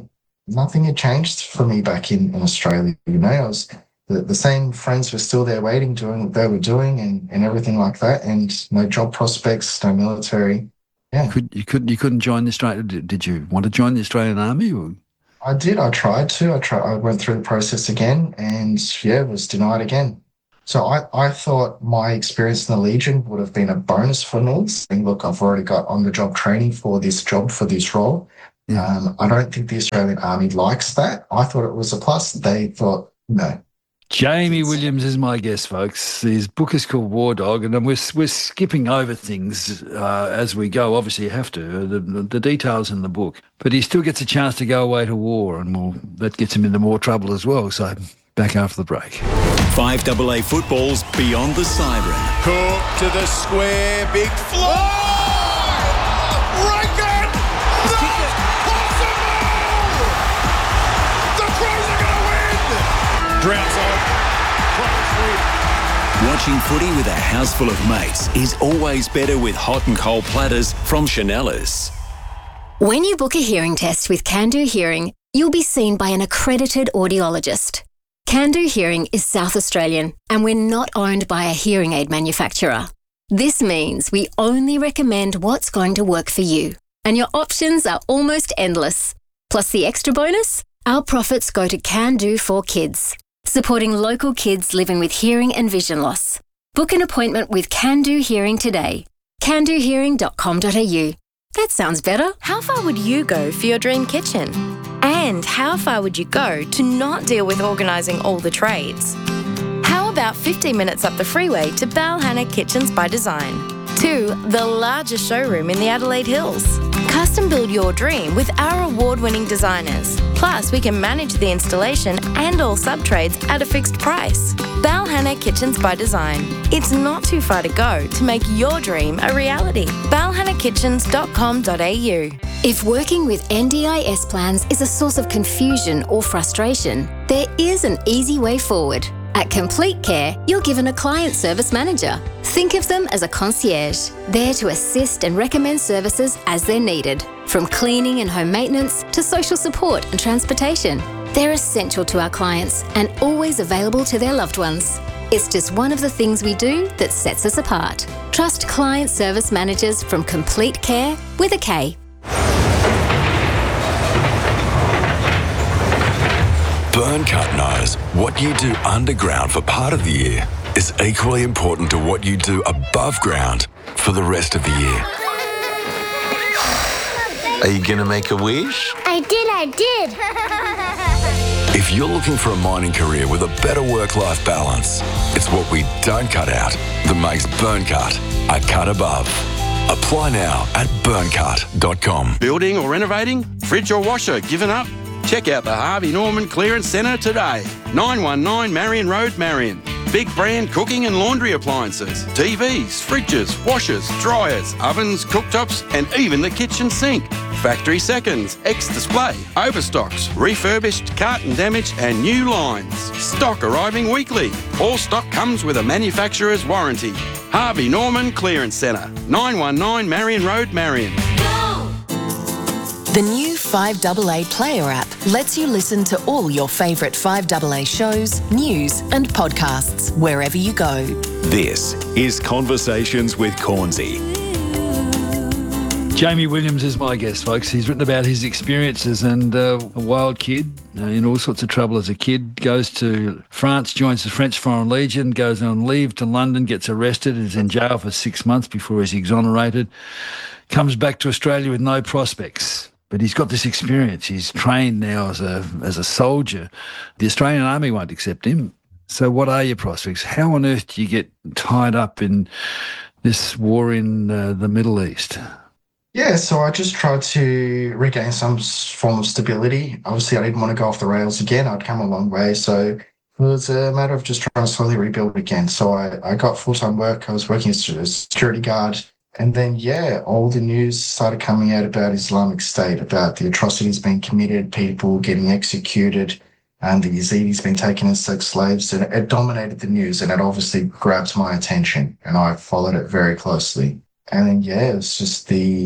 Speaker 10: nothing had changed for me back in, in Australia. You know, I was the, the same friends were still there waiting, doing what they were doing and, and everything like that. And no job prospects, no military. Yeah.
Speaker 9: You, could, you, couldn't, you couldn't join the Australian... Did, did you want to join the Australian Army? Or?
Speaker 10: I did. I tried to. I tried. I went through the process again and, yeah, was denied again. So I, I thought my experience in the Legion would have been a bonus for me. Saying, look, I've already got on-the-job training for this job, for this role. Yeah. Um, I don't think the Australian Army likes that. I thought it was a plus. They thought, no.
Speaker 9: Jamie Williams is my guest, folks. His book is called War Dog, and we're, we're skipping over things uh, as we go. Obviously, you have to. The, the details in the book. But he still gets a chance to go away to war, and we'll, that gets him into more trouble as well. So back after the break.
Speaker 8: five A A football's Beyond the Siren.
Speaker 15: Cook to the square, big fly! Oh! Rankin! Not possible! The Crows are going to win! Drowns on.
Speaker 8: Watching footy with a house full of mates is always better with hot and cold platters from Chanellas.
Speaker 21: When you book a hearing test with Can-Do Hearing, you'll be seen by an accredited audiologist. Can-Do Hearing is South Australian, and we're not owned by a hearing aid manufacturer. This means we only recommend what's going to work for you, and your options are almost endless. Plus the extra bonus, our profits go to Can-Do for Kids, supporting local kids living with hearing and vision loss. Book an appointment with Can-Do Hearing today. can do hearing dot com dot a u. That sounds better.
Speaker 22: How far would you go for your dream kitchen? And how far would you go to not deal with organising all the trades? How about fifteen minutes up the freeway to Balhanna Kitchens by Design? To the largest showroom in the Adelaide Hills. Custom build your dream with our award-winning designers. Plus, we can manage the installation and all sub-trades at a fixed price. Balhanna Kitchens by Design. It's not too far to go to make your dream a reality. balhanna kitchens dot com dot a u.
Speaker 21: If working with N D I S plans is a source of confusion or frustration, there is an easy way forward. At Complete Care, you're given a client service manager. Think of them as a concierge, there to assist and recommend services as they're needed, from cleaning and home maintenance to social support and transportation. They're essential to our clients and always available to their loved ones. It's just one of the things we do that sets us apart. Trust client service managers from Complete Care with a K.
Speaker 23: Burncut knows what you do underground for part of the year is equally important to what you do above ground for the rest of the year.
Speaker 24: Are you going to make a wish?
Speaker 25: I did, I
Speaker 23: did. If you're looking for a mining career with a better work-life balance, it's what we don't cut out that makes Burncut a cut above. Apply now at burncut dot com.
Speaker 26: Building or renovating? Fridge or washer given up? Check out the Harvey Norman Clearance Centre today. nine one nine Marion Road, Marion. Big brand cooking and laundry appliances, T Vs, fridges, washers, dryers, ovens, cooktops, and even the kitchen sink. Factory seconds, ex-display, overstocks, refurbished, carton damage, and new lines. Stock arriving weekly. All stock comes with a manufacturer's warranty. Harvey Norman Clearance Centre, nine one nine Marion Road, Marion.
Speaker 27: The new five A A Player app lets you listen to all your favourite five A A shows, news and podcasts wherever you go.
Speaker 8: This is Conversations with Cornsey.
Speaker 9: Jamie Williams is my guest, folks. He's written about his experiences and uh, a wild kid uh, in all sorts of trouble as a kid, goes to France, joins the French Foreign Legion, goes on leave to London, gets arrested, is in jail for six months before he's exonerated, comes back to Australia with no prospects. But he's got this experience. He's trained now as a as a soldier. The Australian Army won't accept him. So what are your prospects? How on earth do you get tied up in this war in uh, the Middle East?
Speaker 10: Yeah, so I just tried to regain some form of stability. Obviously, I didn't want to go off the rails again. I'd come a long way. So it was a matter of just trying to slowly rebuild again. So I, I got full-time work. I was working as a security guard. And then, yeah, all the news started coming out about Islamic State, about the atrocities being committed, people getting executed, and the Yazidis being taken as sex slaves. And it dominated the news, and it obviously grabbed my attention, and I followed it very closely. And then, yeah, it's just the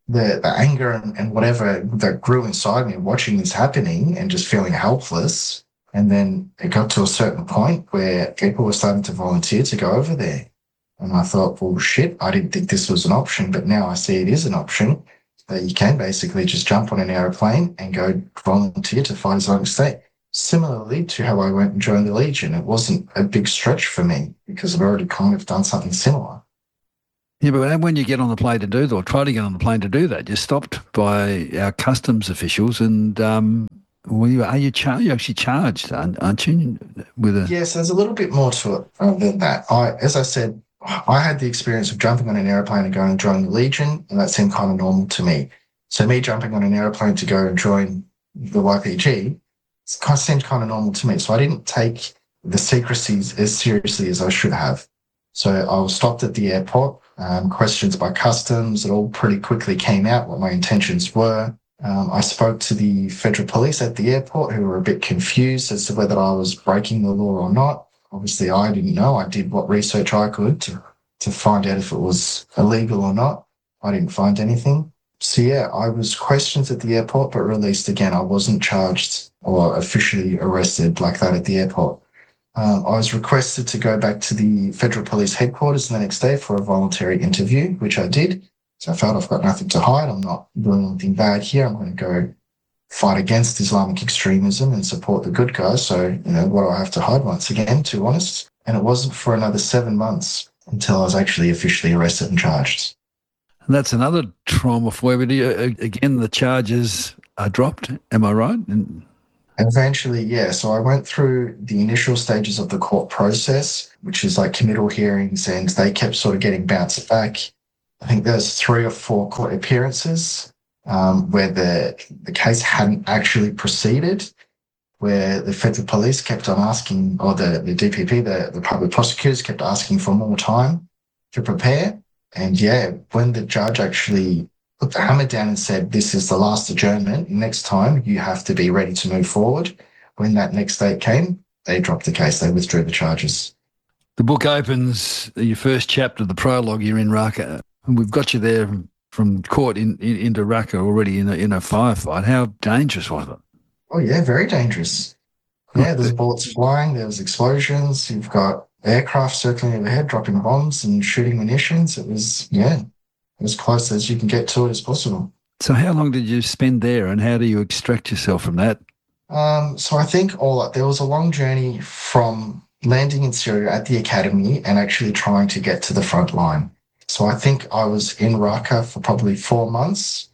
Speaker 10: the, the anger and, and whatever that grew inside me watching this happening and just feeling helpless. And then it got to a certain point where people were starting to volunteer to go over there. And I thought, well, shit, I didn't think this was an option, but now I see it is an option, that you can basically just jump on an aeroplane and go volunteer to fight Islamic State. Similarly to how I went and joined the Legion, it wasn't a big stretch for me because I've already kind of done something similar.
Speaker 9: Yeah, but when you get on the plane to do that, or try to get on the plane to do that, you're stopped by our customs officials, and um, well, you, are you, char- you actually charged, aren't you? With a
Speaker 10: yes, there's a little bit more to it uh, than that. I, as I said, I had the experience of jumping on an airplane and going and joining the Legion, and that seemed kind of normal to me. So me jumping on an airplane to go and join the Y P G it kind of seemed kind of normal to me. So I didn't take the secrecies as seriously as I should have. So I was stopped at the airport, um, questions by customs. It all pretty quickly came out what my intentions were. Um, I spoke to the federal police at the airport, who were a bit confused as to whether I was breaking the law or not. Obviously, I didn't know. I did what research I could to, to find out if it was illegal or not. I didn't find anything. So, yeah, I was questioned at the airport, but released again. I wasn't charged or officially arrested like that at the airport. Um, I was requested to go back to the Federal Police headquarters the next day for a voluntary interview, which I did. So I felt I've got nothing to hide. I'm not doing anything bad here. I'm going to go fight against Islamic extremism and support the good guys. So, you know, what do I have to hide once again, to be honest? And it wasn't for another seven months until I was actually officially arrested and charged.
Speaker 9: And that's another trauma for you. Again, the charges are dropped. Am I right? And
Speaker 10: eventually, yeah. So I went through the initial stages of the court process, which is like committal hearings, and they kept sort of getting bounced back. I think there's three or four court appearances um, where the the case hadn't actually proceeded, where the federal police kept on asking, or the, the D P P, the, the public prosecutors kept asking for more time to prepare. And yeah, when the judge actually put the hammer down and said, this is the last adjournment, next time you have to be ready to move forward. When that next date came, they dropped the case, they withdrew the charges.
Speaker 9: The book opens, your first chapter, the prologue, you're in Raqqa. And we've got you there from court in, in, into Raqqa already in a, in a firefight. How dangerous was it?
Speaker 10: Oh, yeah, very dangerous. Yeah, there's bullets flying, there was explosions, you've got aircraft circling overhead, dropping bombs and shooting munitions. It was, yeah, as close as you can get to it as possible.
Speaker 9: So how long did you spend there, and how do you extract yourself from that?
Speaker 10: Um, so I think all there was a long journey from landing in Syria at the academy and actually trying to get to the front line. So I think I was in Raqqa for probably four months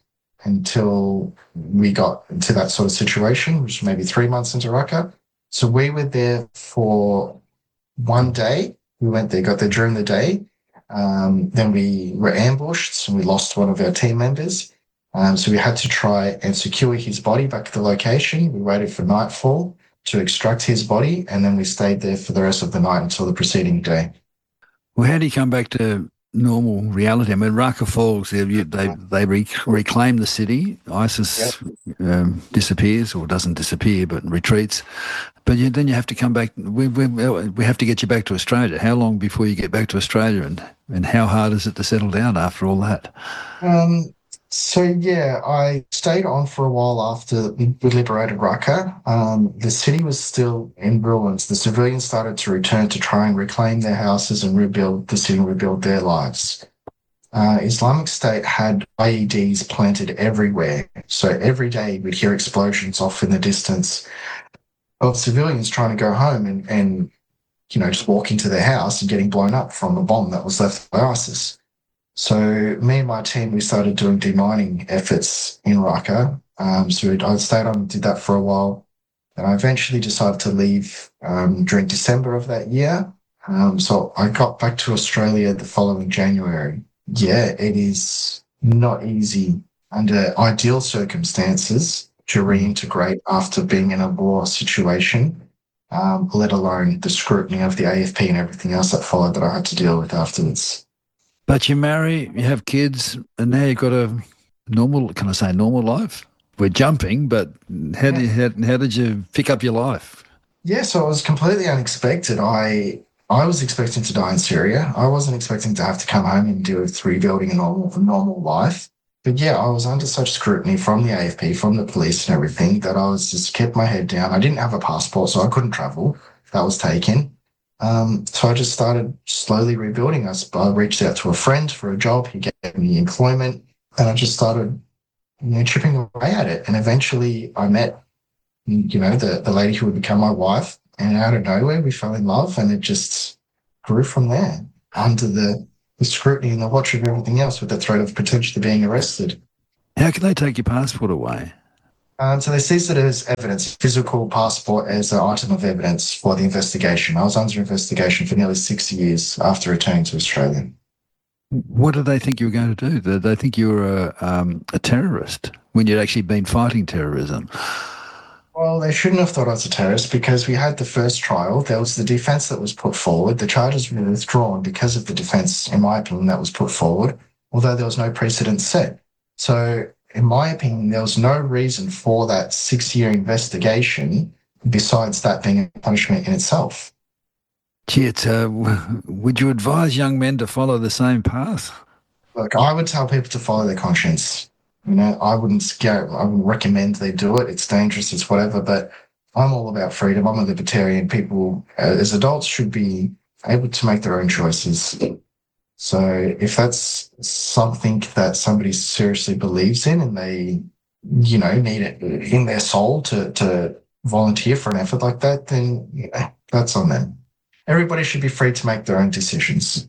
Speaker 10: until we got into that sort of situation, which was maybe three months into Raqqa. So we were there for one day. We went there, got there during the day. Um, then we were ambushed and we lost one of our team members. Um, so we had to try and secure his body back at the location. We waited for nightfall to extract his body, and then we stayed there for the rest of the night until the preceding day.
Speaker 9: Well, how do you come back to normal reality? I mean, Raqqa falls, they they, they rec- reclaim the city. ISIS yep. um, disappears, or doesn't disappear, but retreats. But you, then you have to come back. We, we we have to get you back to Australia. How long before you get back to Australia, and, and how hard is it to settle down after all that?
Speaker 10: Um. So, yeah, I stayed on for a while after we liberated Raqqa. Um, the city was still in ruins. The civilians started to return to try and reclaim their houses and rebuild the city and rebuild their lives. Uh, Islamic State had I E Ds planted everywhere. So every day we'd hear explosions off in the distance of civilians trying to go home and, and, you know, just walking to their house and getting blown up from a bomb that was left by ISIS. So me and my team, we started doing demining efforts in Raqqa. Um, so I stayed on and did that for a while. And I eventually decided to leave um, during December of that year. Um, so I got back to Australia the following January. Yeah, it is not easy under ideal circumstances to reintegrate after being in a war situation, um, let alone the scrutiny of the A F P and everything else that followed that I had to deal with afterwards.
Speaker 9: But you marry, you have kids, and now you've got a normal, can I say normal life? We're jumping, but how, do you, how, how did you pick up your life?
Speaker 10: Yeah, so it was completely unexpected. I I was expecting to die in Syria. I wasn't expecting to have to come home and deal with rebuilding a normal, a normal life. But yeah, I was under such scrutiny from the A F P, from the police and everything, that I was just kept my head down. I didn't have a passport, so I couldn't travel. That was taken. Um, so I just started slowly rebuilding. I, I reached out to a friend for a job. He gave me employment, and I just started, you know, chipping away at it. And eventually I met, you know, the, the lady who would become my wife, and out of nowhere we fell in love, and it just grew from there under the, the scrutiny and the watch of everything else, with the threat of potentially being arrested.
Speaker 9: How can they take your passport away?
Speaker 10: Um, so they seized it as evidence, physical passport as an item of evidence for the investigation. I was under investigation for nearly six years after returning to Australia.
Speaker 9: What did they think you were going to do? Did they think you were a, um, a terrorist when you'd actually been fighting terrorism?
Speaker 10: Well, they shouldn't have thought I was a terrorist, because we had the first trial. There was the defence that was put forward. The charges were withdrawn because of the defence, in my opinion, that was put forward, although there was no precedent set. So, in my opinion, there was no reason for that six-year investigation besides that being a punishment in itself.
Speaker 9: Gee, it's, uh, would you advise young men to follow the same path?
Speaker 10: Look, I would tell people to follow their conscience. You know, I wouldn't go, I wouldn't recommend they do it. It's dangerous, it's whatever, but I'm all about freedom. I'm a libertarian. People, uh, as adults, should be able to make their own choices. So if that's something that somebody seriously believes in, and they, you know, need it in their soul to, to volunteer for an effort like that, then you know, that's on them. Everybody should be free to make their own decisions.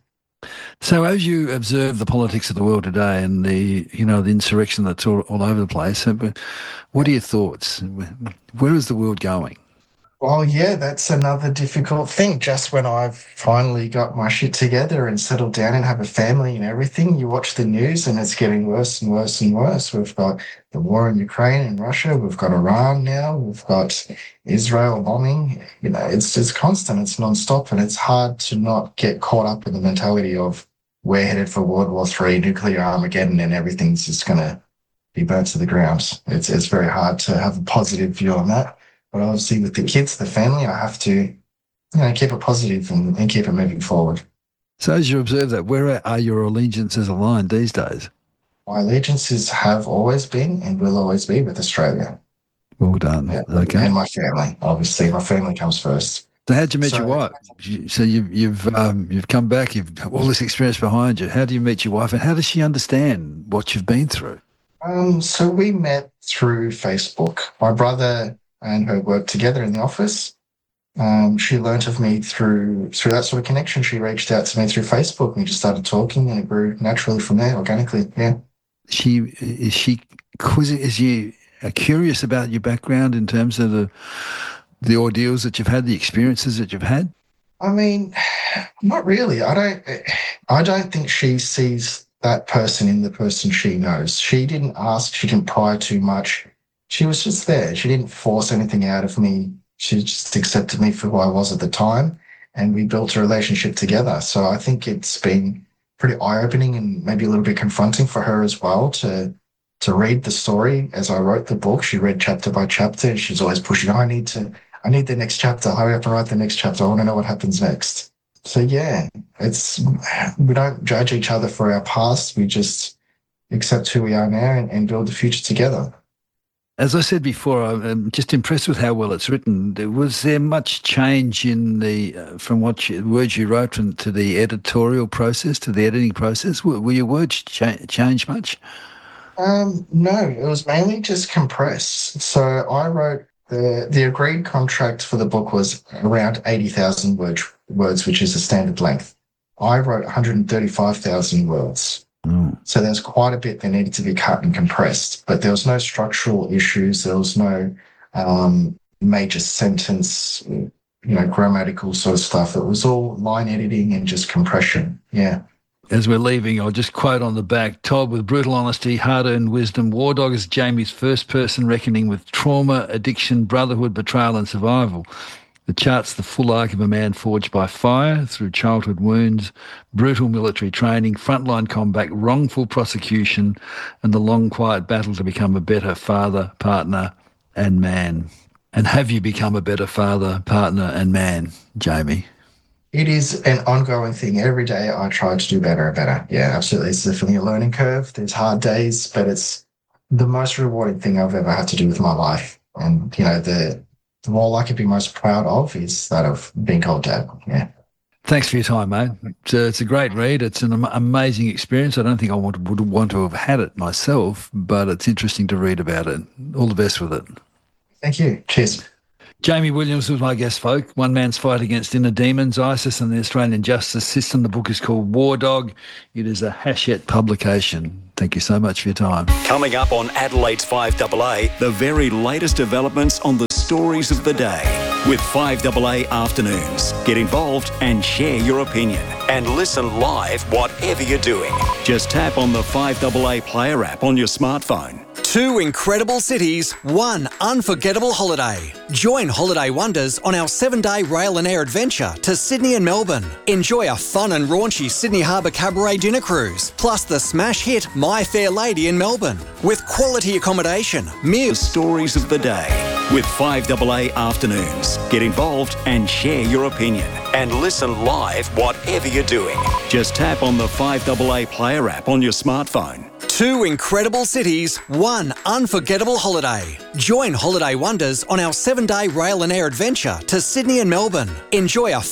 Speaker 9: So as you observe the politics of the world today and the, you know, the insurrection that's all, all over the place, what are your thoughts? Where is the world going?
Speaker 10: Well, yeah, that's another difficult thing. Just when I've finally got my shit together and settled down and have a family and everything, you watch the news and it's getting worse and worse and worse. We've got the war in Ukraine and Russia. We've got Iran now. We've got Israel bombing. You know, it's just constant. It's nonstop, and it's hard to not get caught up in the mentality of we're headed for World War Three, nuclear Armageddon, and everything's just going to be burnt to the ground. It's it's very hard to have a positive view on that. But obviously with the kids, the family, I have to, you know, keep it positive and, and keep it moving forward.
Speaker 9: So as you observe that, where are your allegiances aligned these days?
Speaker 10: My allegiances have always been and will always be with Australia.
Speaker 9: Well done.
Speaker 10: Yeah.
Speaker 9: Okay.
Speaker 10: And my family, obviously. My family comes first.
Speaker 9: So how'd you meet
Speaker 10: So-
Speaker 9: your wife? You- So you've you've um, you've come back. You've got all this experience behind you. How do you meet your wife, and how does she understand what you've been through?
Speaker 10: Um, so we met through Facebook. My brother and her worked together in the office. Um, she learnt of me through through that sort of connection. She reached out to me through Facebook, and we just started talking, and it grew naturally from there, organically. Yeah.
Speaker 9: She is she quizzing? Is she uh, curious about your background in terms of the the ordeals that you've had, the experiences that you've had?
Speaker 10: I mean, not really. I don't. I don't think she sees that person in the person she knows. She didn't ask. She didn't pry too much. She was just there. She didn't force anything out of me. She just accepted me for who I was at the time, and we built a relationship together. So I think it's been pretty eye-opening and maybe a little bit confronting for her as well to to read the story as I wrote the book. She read chapter by chapter. She's always pushing, I need to, I need the next chapter. Hurry up and write the next chapter. I want to know what happens next. So yeah, it's, we don't judge each other for our past. We just accept who we are now and, and build the future together.
Speaker 9: As I said before, I'm just impressed with how well it's written. Was there much change in the, uh, from what you, words you wrote from, to the editorial process, to the editing process? Were, were your words cha- change much?
Speaker 10: Um, no, it was mainly just compressed. So I wrote, the the agreed contract for the book was around eighty thousand word, words, which is a standard length. I wrote one hundred thirty-five thousand words.
Speaker 9: Mm.
Speaker 10: So there's quite a bit that needed to be cut and compressed, but there was no structural issues. There was no um, major sentence, you know, grammatical sort of stuff. It was all line editing and just compression. Yeah.
Speaker 9: As we're leaving, I'll just quote on the back, told with brutal honesty, hard-earned wisdom, War Dog is Jamie's first-person reckoning with trauma, addiction, brotherhood, betrayal and survival. It charts the full arc of a man forged by fire, through childhood wounds, brutal military training, frontline combat, wrongful prosecution, and the long, quiet battle to become a better father, partner and man. And have you become a better father, partner and man, Jamie?
Speaker 10: it is an ongoing thing. Every day I try to do better and better. Yeah, absolutely. It's definitely a learning curve. There's hard days, but it's the most rewarding thing I've ever had to do with my life. And, you know, the, the role I could be most proud of is that of being called Dad. Yeah.
Speaker 9: Thanks for your time, mate. It's a, it's a great read. It's an am- amazing experience. I don't think I would, would want to have had it myself, but it's interesting to read about it. All the best with it.
Speaker 10: Thank you. Cheers.
Speaker 9: Jamie Williams was my guest, folk. One man's fight against inner demons, ISIS and the Australian justice system. The book is called War Dog. It is a Hachette publication. Thank you so much for your time.
Speaker 8: Coming up on Adelaide's five A A, the very latest developments on the stories of the day with five A A Afternoons. Get involved and share your opinion. And listen live whatever you're doing. Just tap on the five A A Player app on your smartphone.
Speaker 20: Two incredible cities, one unforgettable holiday. Join Holiday Wonders on our seven-day rail and air adventure to Sydney and Melbourne. Enjoy a fun and raunchy Sydney Harbour Cabaret dinner cruise, plus the smash hit My Fair Lady in Melbourne. With quality accommodation, meals...
Speaker 8: The stories of the day with five A A Afternoons. Get involved and share your opinion. And listen live whatever you're doing. Just tap on the five A A Player app on your smartphone.
Speaker 20: Two incredible cities, one unforgettable holiday. Join Holiday Wonders on our seven-day rail and air adventure to Sydney and Melbourne. Enjoy a